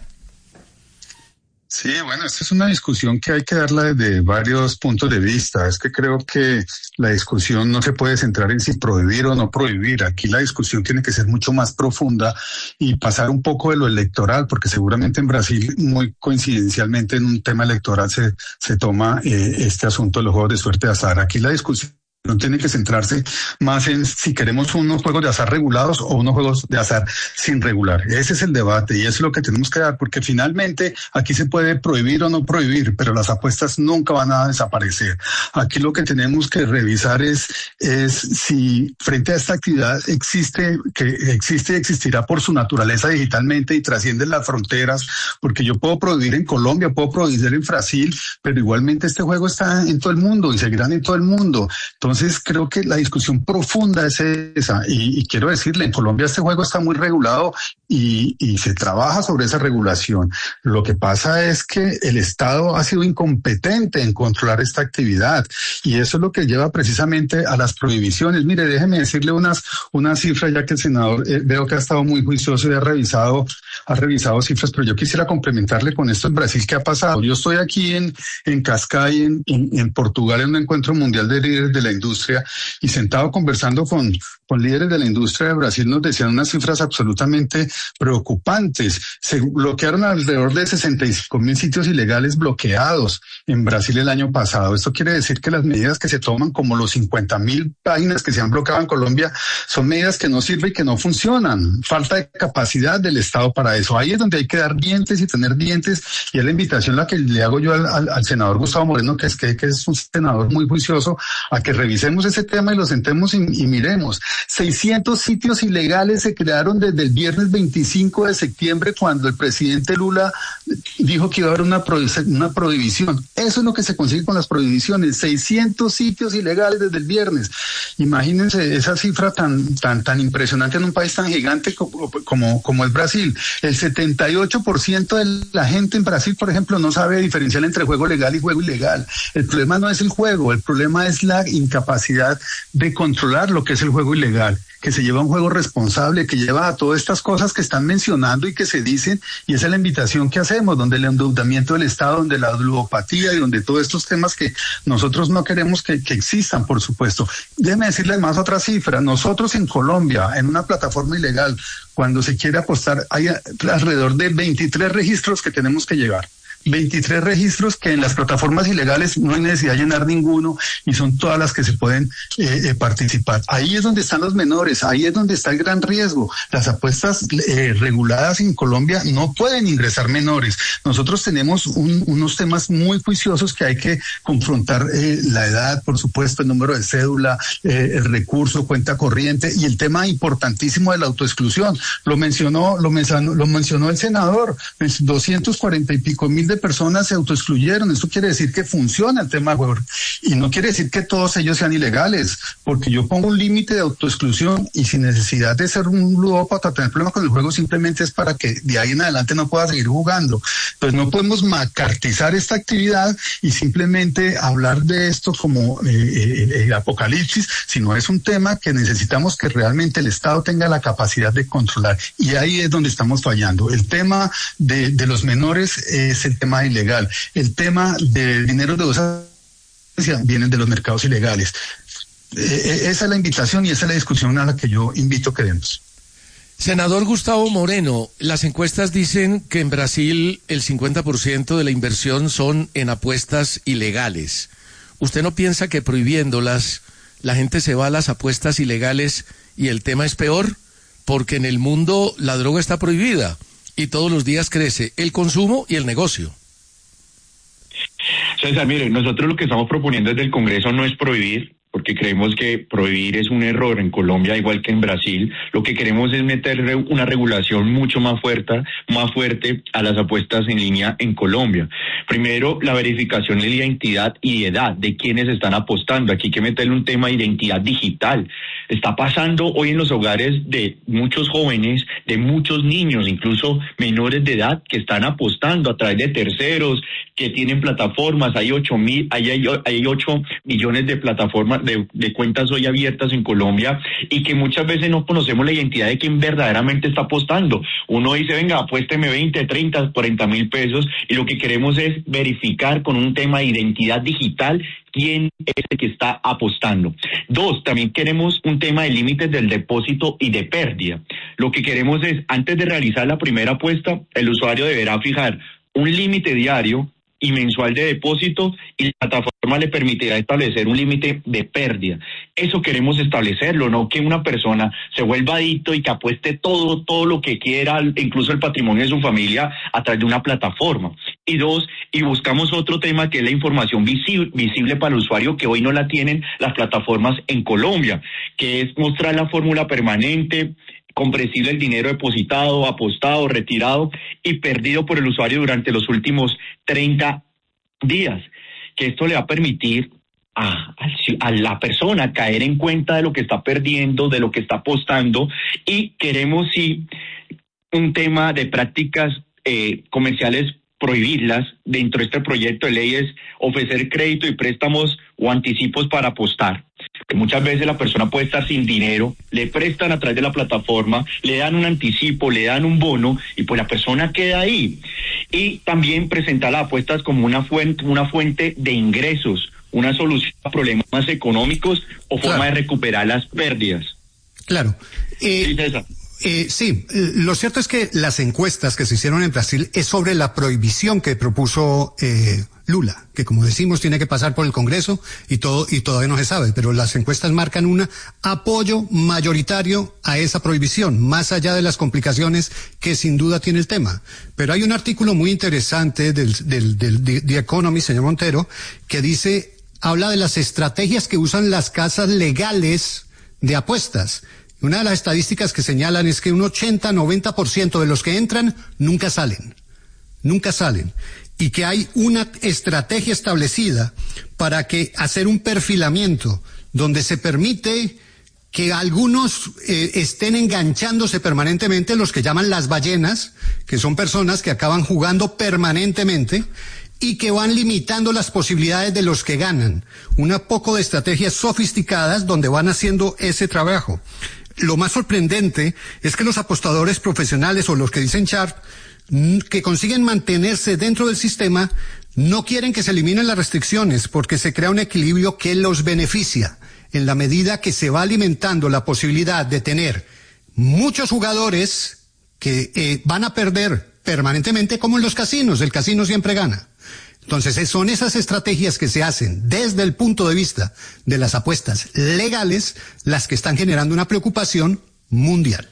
Sí, bueno, esta es una discusión que hay que darla desde varios puntos de vista. Es que creo que la discusión no se puede centrar en si prohibir o no prohibir. Aquí la discusión tiene que ser mucho más profunda y pasar un poco de lo electoral, porque seguramente en Brasil, muy coincidencialmente en un tema electoral, se, se toma eh, este asunto de los juegos de suerte de azar. Aquí la discusión no tiene que centrarse más en si queremos unos juegos de azar regulados o unos juegos de azar sin regular. Ese es el debate y eso es lo que tenemos que dar, porque finalmente aquí se puede prohibir o no prohibir, pero las apuestas nunca van a desaparecer. Aquí lo que tenemos que revisar es, es si frente a esta actividad existe, que existe y existirá por su naturaleza digitalmente y trasciende las fronteras, porque yo puedo prohibir en Colombia, puedo prohibir en Brasil, pero igualmente este juego está en todo el mundo y seguirán en todo el mundo. Entonces, Entonces creo que la discusión profunda es esa y, y quiero decirle, en Colombia este juego está muy regulado y, y se trabaja sobre esa regulación. Lo que pasa es que el Estado ha sido incompetente en controlar esta actividad y eso es lo que lleva precisamente a las prohibiciones. Mire, déjeme decirle unas, unas cifras, ya que el senador eh, veo que ha estado muy juicioso y ha revisado, ha revisado cifras, pero yo quisiera complementarle con esto en Brasil, ¿qué ha pasado? Yo estoy aquí en, en Cascais, en, en, en Portugal, en un encuentro mundial de líderes de la industria y sentado conversando con, con líderes de la industria de Brasil nos decían unas cifras absolutamente preocupantes. Se bloquearon alrededor de sesenta y cinco mil sitios ilegales bloqueados en Brasil el año pasado. Esto quiere decir que las medidas que se toman, como los cincuenta mil páginas que se han bloqueado en Colombia, son medidas que no sirven y que no funcionan. Falta de capacidad del Estado para eso. Ahí es donde hay que dar dientes y tener dientes y es la invitación la que le hago yo al, al, al senador Gustavo Moreno, que es, que, que es un senador muy juicioso, a que revisemos ese tema y lo sentemos y, y miremos. seiscientos sitios ilegales se crearon desde el viernes veinticinco de septiembre cuando el presidente Lula dijo que iba a haber una, prohibición, una prohibición. Eso es lo que se consigue con las prohibiciones. seiscientos sitios ilegales desde el viernes. Imagínense esa cifra tan, tan, tan impresionante en un país tan gigante como, como, como es Brasil. El setenta y ocho por ciento de la gente en Brasil, por ejemplo, no sabe diferenciar entre juego legal y juego ilegal. El problema no es el juego, el problema es la incapacidad de controlar lo que es el juego ilegal, que se lleva un juego responsable, que lleva a todas estas cosas que están mencionando y que se dicen, y esa es la invitación que hacemos, donde el endeudamiento del Estado, donde la ludopatía y donde todos estos temas que nosotros no queremos que, que existan, por supuesto. Déjenme decirles más otra cifra. Nosotros en Colombia, en una plataforma ilegal, cuando se quiere apostar, hay alrededor de veintitrés registros que tenemos que llevar. veintitrés registros que en las plataformas ilegales no hay necesidad de llenar ninguno y son todas las que se pueden eh, eh, participar. Ahí es donde están los menores, ahí es donde está el gran riesgo. Las apuestas eh, reguladas en Colombia no pueden ingresar menores. Nosotros tenemos un, unos temas muy juiciosos que hay que confrontar, eh, la edad, por supuesto, el número de cédula, eh, el recurso, cuenta corriente y el tema importantísimo de la autoexclusión. Lo mencionó, lo mencionó, lo mencionó el senador, doscientos cuarenta y pico mil de personas se autoexcluyeron. Esto quiere decir que funciona el tema juego y no quiere decir que todos ellos sean ilegales, porque yo pongo un límite de autoexclusión y sin necesidad de ser un ludópata, tener problemas con el juego, simplemente es para que de ahí en adelante no pueda seguir jugando. Entonces no podemos macartizar esta actividad y simplemente hablar de esto como eh, eh, el apocalipsis, sino es un tema que necesitamos que realmente el Estado tenga la capacidad de controlar y ahí es donde estamos fallando. El tema de, de los menores es el tema ilegal. El tema de dinero de uso vienen de los mercados ilegales. Eh, esa es la invitación y esa es la discusión a la que yo invito que demos. Senador Gustavo Moreno, las encuestas dicen que en Brasil el cincuenta por ciento de la inversión son en apuestas ilegales. ¿Usted no piensa que prohibiéndolas la gente se va a las apuestas ilegales y el tema es peor? Porque en el mundo la droga está prohibida y todos los días crece el consumo y el negocio. César, mire, nosotros lo que estamos proponiendo desde el Congreso no es prohibir, porque creemos que prohibir es un error en Colombia, igual que en Brasil. Lo que queremos es meter una regulación mucho más fuerte, más fuerte a las apuestas en línea en Colombia. Primero, la verificación de la identidad y edad de quienes están apostando. Aquí hay que meterle un tema de identidad digital. Está pasando hoy en los hogares de muchos jóvenes, de muchos niños, incluso menores de edad, que están apostando a través de terceros, que tienen plataformas. Hay ocho mil, hay, hay, hay ocho millones de plataformas, de, de cuentas hoy abiertas en Colombia, y que muchas veces no conocemos la identidad de quien verdaderamente está apostando. Uno dice, venga, apuésteme veinte, treinta, cuarenta mil pesos, y lo que queremos es verificar con un tema de identidad digital quién es el que está apostando. Dos, también queremos un tema de límites del depósito y de pérdida. Lo que queremos es, antes de realizar la primera apuesta, el usuario deberá fijar un límite diario y mensual de depósito, y la plataforma le permitirá establecer un límite de pérdida. Eso queremos establecerlo, no que una persona se vuelva adicto y que apueste todo, todo lo que quiera, incluso el patrimonio de su familia, a través de una plataforma. Y dos, y buscamos otro tema que es la información visible, visible para el usuario, que hoy no la tienen las plataformas en Colombia, que es mostrar la fórmula permanente, comprensible el dinero depositado, apostado, retirado y perdido por el usuario durante los últimos treinta días, que esto le va a permitir a, a la persona caer en cuenta de lo que está perdiendo, de lo que está apostando. Y queremos, sí, un tema de prácticas eh, comerciales, prohibirlas. Dentro de este proyecto de ley es ofrecer crédito y préstamos o anticipos para apostar. Que muchas veces la persona puede estar sin dinero, le prestan a través de la plataforma, le dan un anticipo, le dan un bono, y pues la persona queda ahí. Y también presentar las apuestas como una fuente, una fuente de ingresos, una solución a problemas económicos o forma claro. de recuperar las pérdidas. Claro. Eh, sí, César. Eh, sí, lo cierto es que las encuestas que se hicieron en Brasil es sobre la prohibición que propuso eh, Lula, que como decimos tiene que pasar por el Congreso y todo y todavía no se sabe, pero las encuestas marcan un apoyo mayoritario a esa prohibición, más allá de las complicaciones que sin duda tiene el tema. Pero hay un artículo muy interesante del, del, del, del The Economist, señor Montero, que dice, habla de las estrategias que usan las casas legales de apuestas. Una de las estadísticas que señalan es que un ochenta a noventa por ciento de los que entran nunca salen, nunca salen. Y que hay una estrategia establecida para que hacer un perfilamiento donde se permite que algunos eh, estén enganchándose permanentemente, los que llaman las ballenas, que son personas que acaban jugando permanentemente y que van limitando las posibilidades de los que ganan. Una poco de estrategias sofisticadas donde van haciendo ese trabajo. Lo más sorprendente es que los apostadores profesionales, o los que dicen sharp, que consiguen mantenerse dentro del sistema, no quieren que se eliminen las restricciones, porque se crea un equilibrio que los beneficia, en la medida que se va alimentando la posibilidad de tener muchos jugadores que eh, van a perder permanentemente, como en los casinos. El casino siempre gana. Entonces, son esas estrategias que se hacen desde el punto de vista de las apuestas legales las que están generando una preocupación mundial.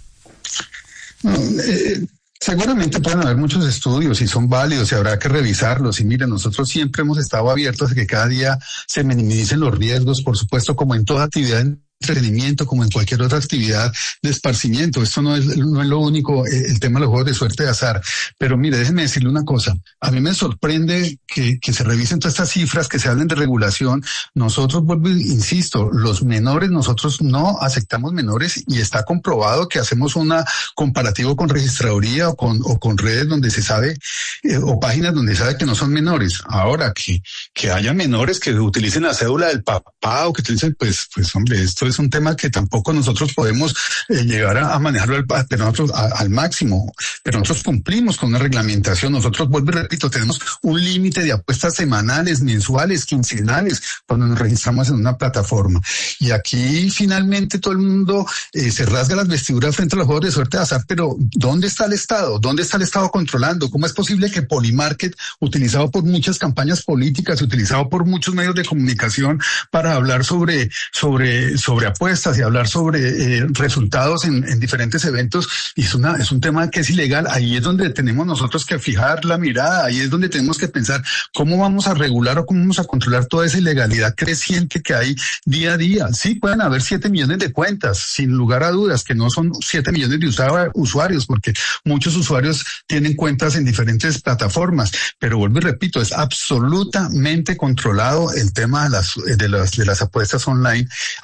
No, eh, seguramente pueden haber muchos estudios y son válidos y habrá que revisarlos. Y miren, nosotros siempre hemos estado abiertos a que cada día se minimicen los riesgos, por supuesto, como en toda actividad entretenimiento, como en cualquier otra actividad de esparcimiento. Esto no es, no es lo único, eh, el tema de los juegos de suerte de azar. Pero mire, déjeme decirle una cosa. A mí me sorprende que, que se revisen todas estas cifras, que se hablen de regulación. Nosotros, vuelvo, insisto, los menores, nosotros no aceptamos menores, y está comprobado que hacemos una comparativo con registraduría o con, o con redes donde se sabe, eh, o páginas donde se sabe que no son menores. Ahora, que, que haya menores que utilicen la cédula del papá o que utilicen, pues, pues hombre, esto es un tema que tampoco nosotros podemos eh, llegar a, a manejarlo al, pero nosotros, a, al máximo, pero nosotros cumplimos con una reglamentación. Nosotros, vuelvo y repito, tenemos un límite de apuestas semanales, mensuales, quincenales, cuando nos registramos en una plataforma. Y aquí finalmente todo el mundo eh, se rasga las vestiduras frente a los juegos de suerte de azar, pero ¿dónde está el Estado? ¿Dónde está el Estado controlando? ¿Cómo es posible que Polymarket, utilizado por muchas campañas políticas, utilizado por muchos medios de comunicación para hablar sobre, sobre, sobre sobre apuestas y hablar sobre eh, resultados en, en diferentes eventos, y es una es un tema que es ilegal? Ahí es donde tenemos nosotros que fijar la mirada, ahí es donde tenemos que pensar cómo vamos a regular o cómo vamos a controlar toda esa ilegalidad creciente que hay día a día. Sí, pueden haber siete millones de cuentas, sin lugar a dudas, que no son siete millones de usuarios, porque muchos usuarios tienen cuentas en diferentes plataformas, pero vuelvo y repito, es absolutamente controlado el tema de las de las de las apuestas online, absolutamente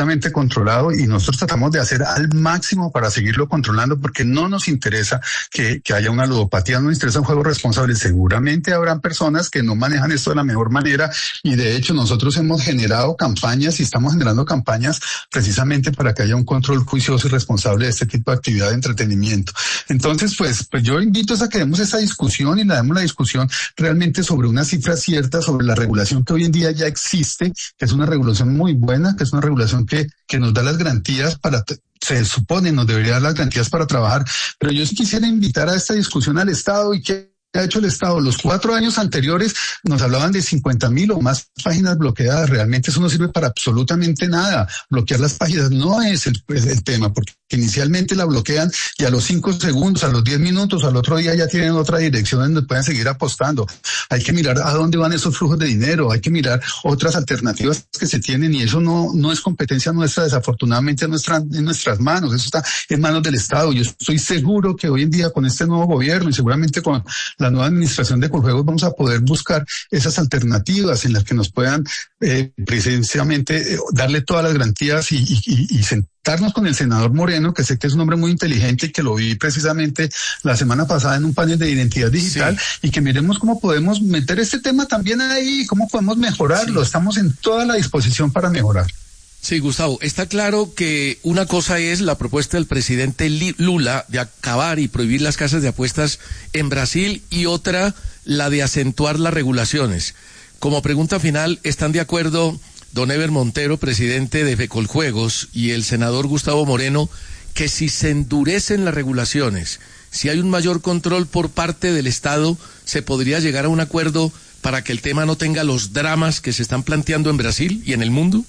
absolutamente controlado y nosotros tratamos de hacer al máximo para seguirlo controlando porque no nos interesa que, que haya una ludopatía, no nos interesa un juego responsable. Seguramente habrán personas que no manejan esto de la mejor manera y de hecho nosotros hemos generado campañas y estamos generando campañas precisamente para que haya un control juicioso y responsable de este tipo de actividad de entretenimiento. Entonces, pues, pues yo invito a que demos esa discusión y la demos la discusión realmente sobre una cifra cierta, sobre la regulación que hoy en día ya existe, que es una regulación muy buena, que es una regulación que, que nos da las garantías para, se supone nos debería dar las garantías para trabajar, pero yo sí quisiera invitar a esta discusión al Estado y que ha hecho el Estado. Los cuatro años anteriores nos hablaban de cincuenta mil o más páginas bloqueadas. Realmente eso no sirve para absolutamente nada. Bloquear las páginas no es el, es el tema, porque inicialmente la bloquean y a los cinco segundos, a los diez minutos, al otro día ya tienen otra dirección donde pueden seguir apostando. Hay que mirar a dónde van esos flujos de dinero, hay que mirar otras alternativas que se tienen y eso no, no es competencia nuestra, desafortunadamente en, nuestra, en nuestras manos, eso está en manos del Estado. Yo estoy seguro que hoy en día con este nuevo gobierno y seguramente con la nueva administración de Coljuegos vamos a poder buscar esas alternativas en las que nos puedan eh, precisamente eh, darle todas las garantías y, y, y, y sentarnos con el senador Moreno, que sé que es un hombre muy inteligente y que lo vi precisamente la semana pasada en un panel de identidad digital, sí. Y que miremos cómo podemos meter este tema también ahí, cómo podemos mejorarlo. Sí. Estamos en toda la disposición para mejorar. Sí, Gustavo, está claro que una cosa es la propuesta del presidente Lula de acabar y prohibir las casas de apuestas en Brasil y otra la de acentuar las regulaciones. Como pregunta final, ¿están de acuerdo don Ever Montero, presidente de Fecoljuegos, y el senador Gustavo Moreno, que si se endurecen las regulaciones, si hay un mayor control por parte del Estado, se podría llegar a un acuerdo para que el tema no tenga los dramas que se están planteando en Brasil y en el mundo?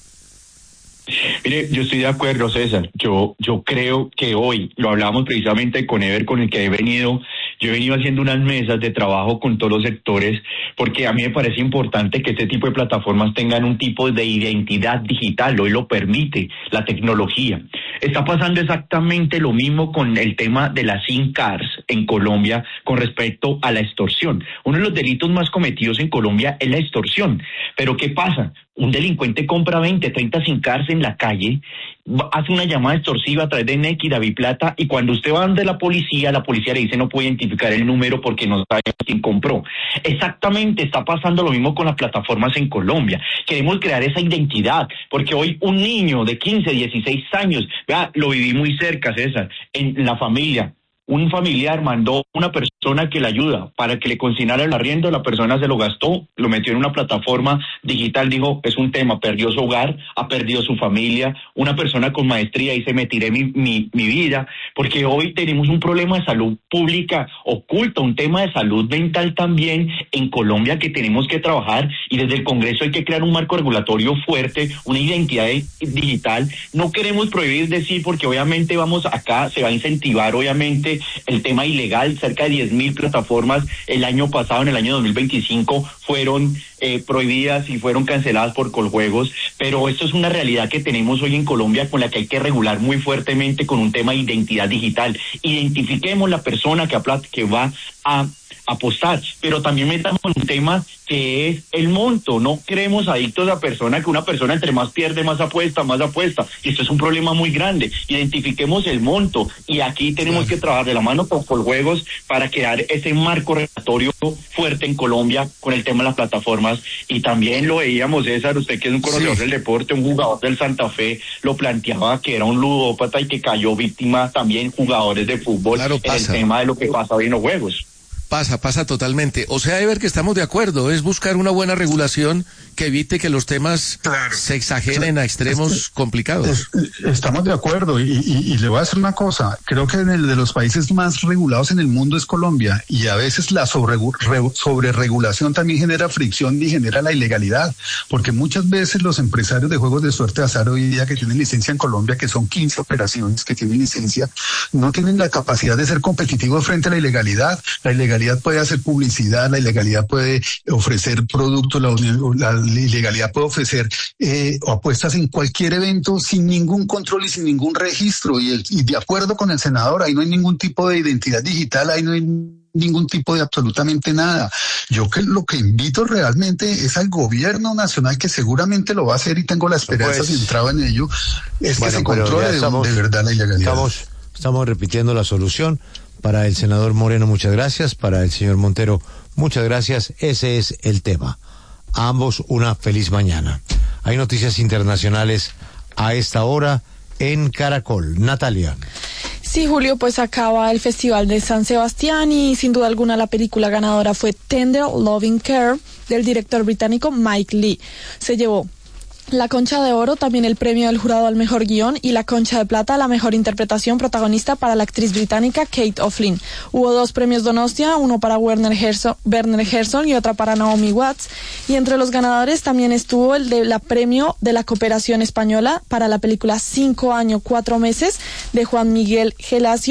Mire, yo estoy de acuerdo, César. Yo, yo creo que hoy, lo hablábamos precisamente con Ever, con el que he venido, yo he venido haciendo unas mesas de trabajo con todos los sectores, porque a mí me parece importante que este tipo de plataformas tengan un tipo de identidad digital, hoy lo permite la tecnología. Está pasando exactamente lo mismo con el tema de las SIM cards en Colombia con respecto a la extorsión. Uno de los delitos más cometidos en Colombia es la extorsión. Pero ¿qué pasa? Un delincuente compra veinte, treinta SIM cards en la calle, hace una llamada extorsiva a través de N E C y Daviplata, y cuando usted va donde la policía, la policía le dice no puede identificar el número porque no sabe quién compró. Exactamente está pasando lo mismo con las plataformas en Colombia. Queremos crear esa identidad, porque hoy un niño de quince, dieciséis años, vea, lo viví muy cerca, César, en la familia. Un familiar mandó una persona que le ayuda para que le consignara el arriendo, la persona se lo gastó, lo metió en una plataforma digital, dijo, es un tema, perdió su hogar, ha perdido su familia, una persona con maestría dice, me tiré mi, mi, mi vida, porque hoy tenemos un problema de salud pública oculto, un tema de salud mental también en Colombia que tenemos que trabajar, y desde el Congreso hay que crear un marco regulatorio fuerte, una identidad digital. No queremos prohibir decir, porque obviamente vamos acá, se va a incentivar obviamente el tema ilegal. Cerca de diez mil plataformas el año pasado, en el año dos mil veinticinco, fueron eh, prohibidas y fueron canceladas por Coljuegos, pero esto es una realidad que tenemos hoy en Colombia con la que hay que regular muy fuertemente con un tema de identidad digital. Identifiquemos la persona que, que va a apostar, pero también metamos un tema que es el monto. No creemos adictos a persona, que una persona entre más pierde, más apuesta, más apuesta. Y esto es un problema muy grande. Identifiquemos el monto y aquí tenemos que trabajar de la mano con Coljuegos para crear ese marco regulatorio fuerte en Colombia con el tema de las plataformas. Y también lo veíamos, César, usted que es un conocedor sí. del deporte, un jugador del Santa Fe, lo planteaba que era un ludópata y que cayó víctima también jugadores de fútbol claro, en el tema de lo que pasa hoy en los juegos. Pasa, pasa totalmente. O sea, Ever, que estamos de acuerdo, es buscar una buena regulación que evite que los temas claro. se exageren a extremos es, complicados. Es, estamos de acuerdo y, y, y le voy a decir una cosa, creo que en el de los países más regulados en el mundo es Colombia, y a veces la sobre, sobreregulación también genera fricción y genera la ilegalidad, porque muchas veces los empresarios de juegos de suerte de azar hoy día que tienen licencia en Colombia, que son quince operaciones que tienen licencia, no tienen la capacidad de ser competitivos frente a la ilegalidad. La ilegalidad puede hacer publicidad, la ilegalidad puede ofrecer productos, la, la ilegalidad puede ofrecer eh, apuestas en cualquier evento sin ningún control y sin ningún registro, y, el, y de acuerdo con el senador, ahí no hay ningún tipo de identidad digital, ahí no hay ningún tipo de absolutamente nada. Yo que lo que invito realmente es al gobierno nacional, que seguramente lo va a hacer y tengo la esperanza pues, centrada en ello, es bueno, que se controle estamos, de, de verdad la ilegalidad. Estamos, estamos repitiendo la solución. Para el senador Moreno, muchas gracias. Para el señor Montero, muchas gracias. Ese es el tema. A ambos una feliz mañana. Hay noticias internacionales a esta hora en Caracol. Natalia. Sí, Julio, pues acaba el Festival de San Sebastián y sin duda alguna la película ganadora fue Tender Loving Care del director británico Mike Leigh. Se llevó la Concha de Oro, también el premio del jurado al mejor guión, y la Concha de Plata a la mejor interpretación protagonista para la actriz británica Kate O'Flynn. Hubo dos premios Donostia, uno para Werner Herzog, Werner Herzog y otra para Naomi Watts. Y entre los ganadores también estuvo el de la premio de la cooperación española para la película Cinco años, cuatro meses de Juan Miguel Gelacio.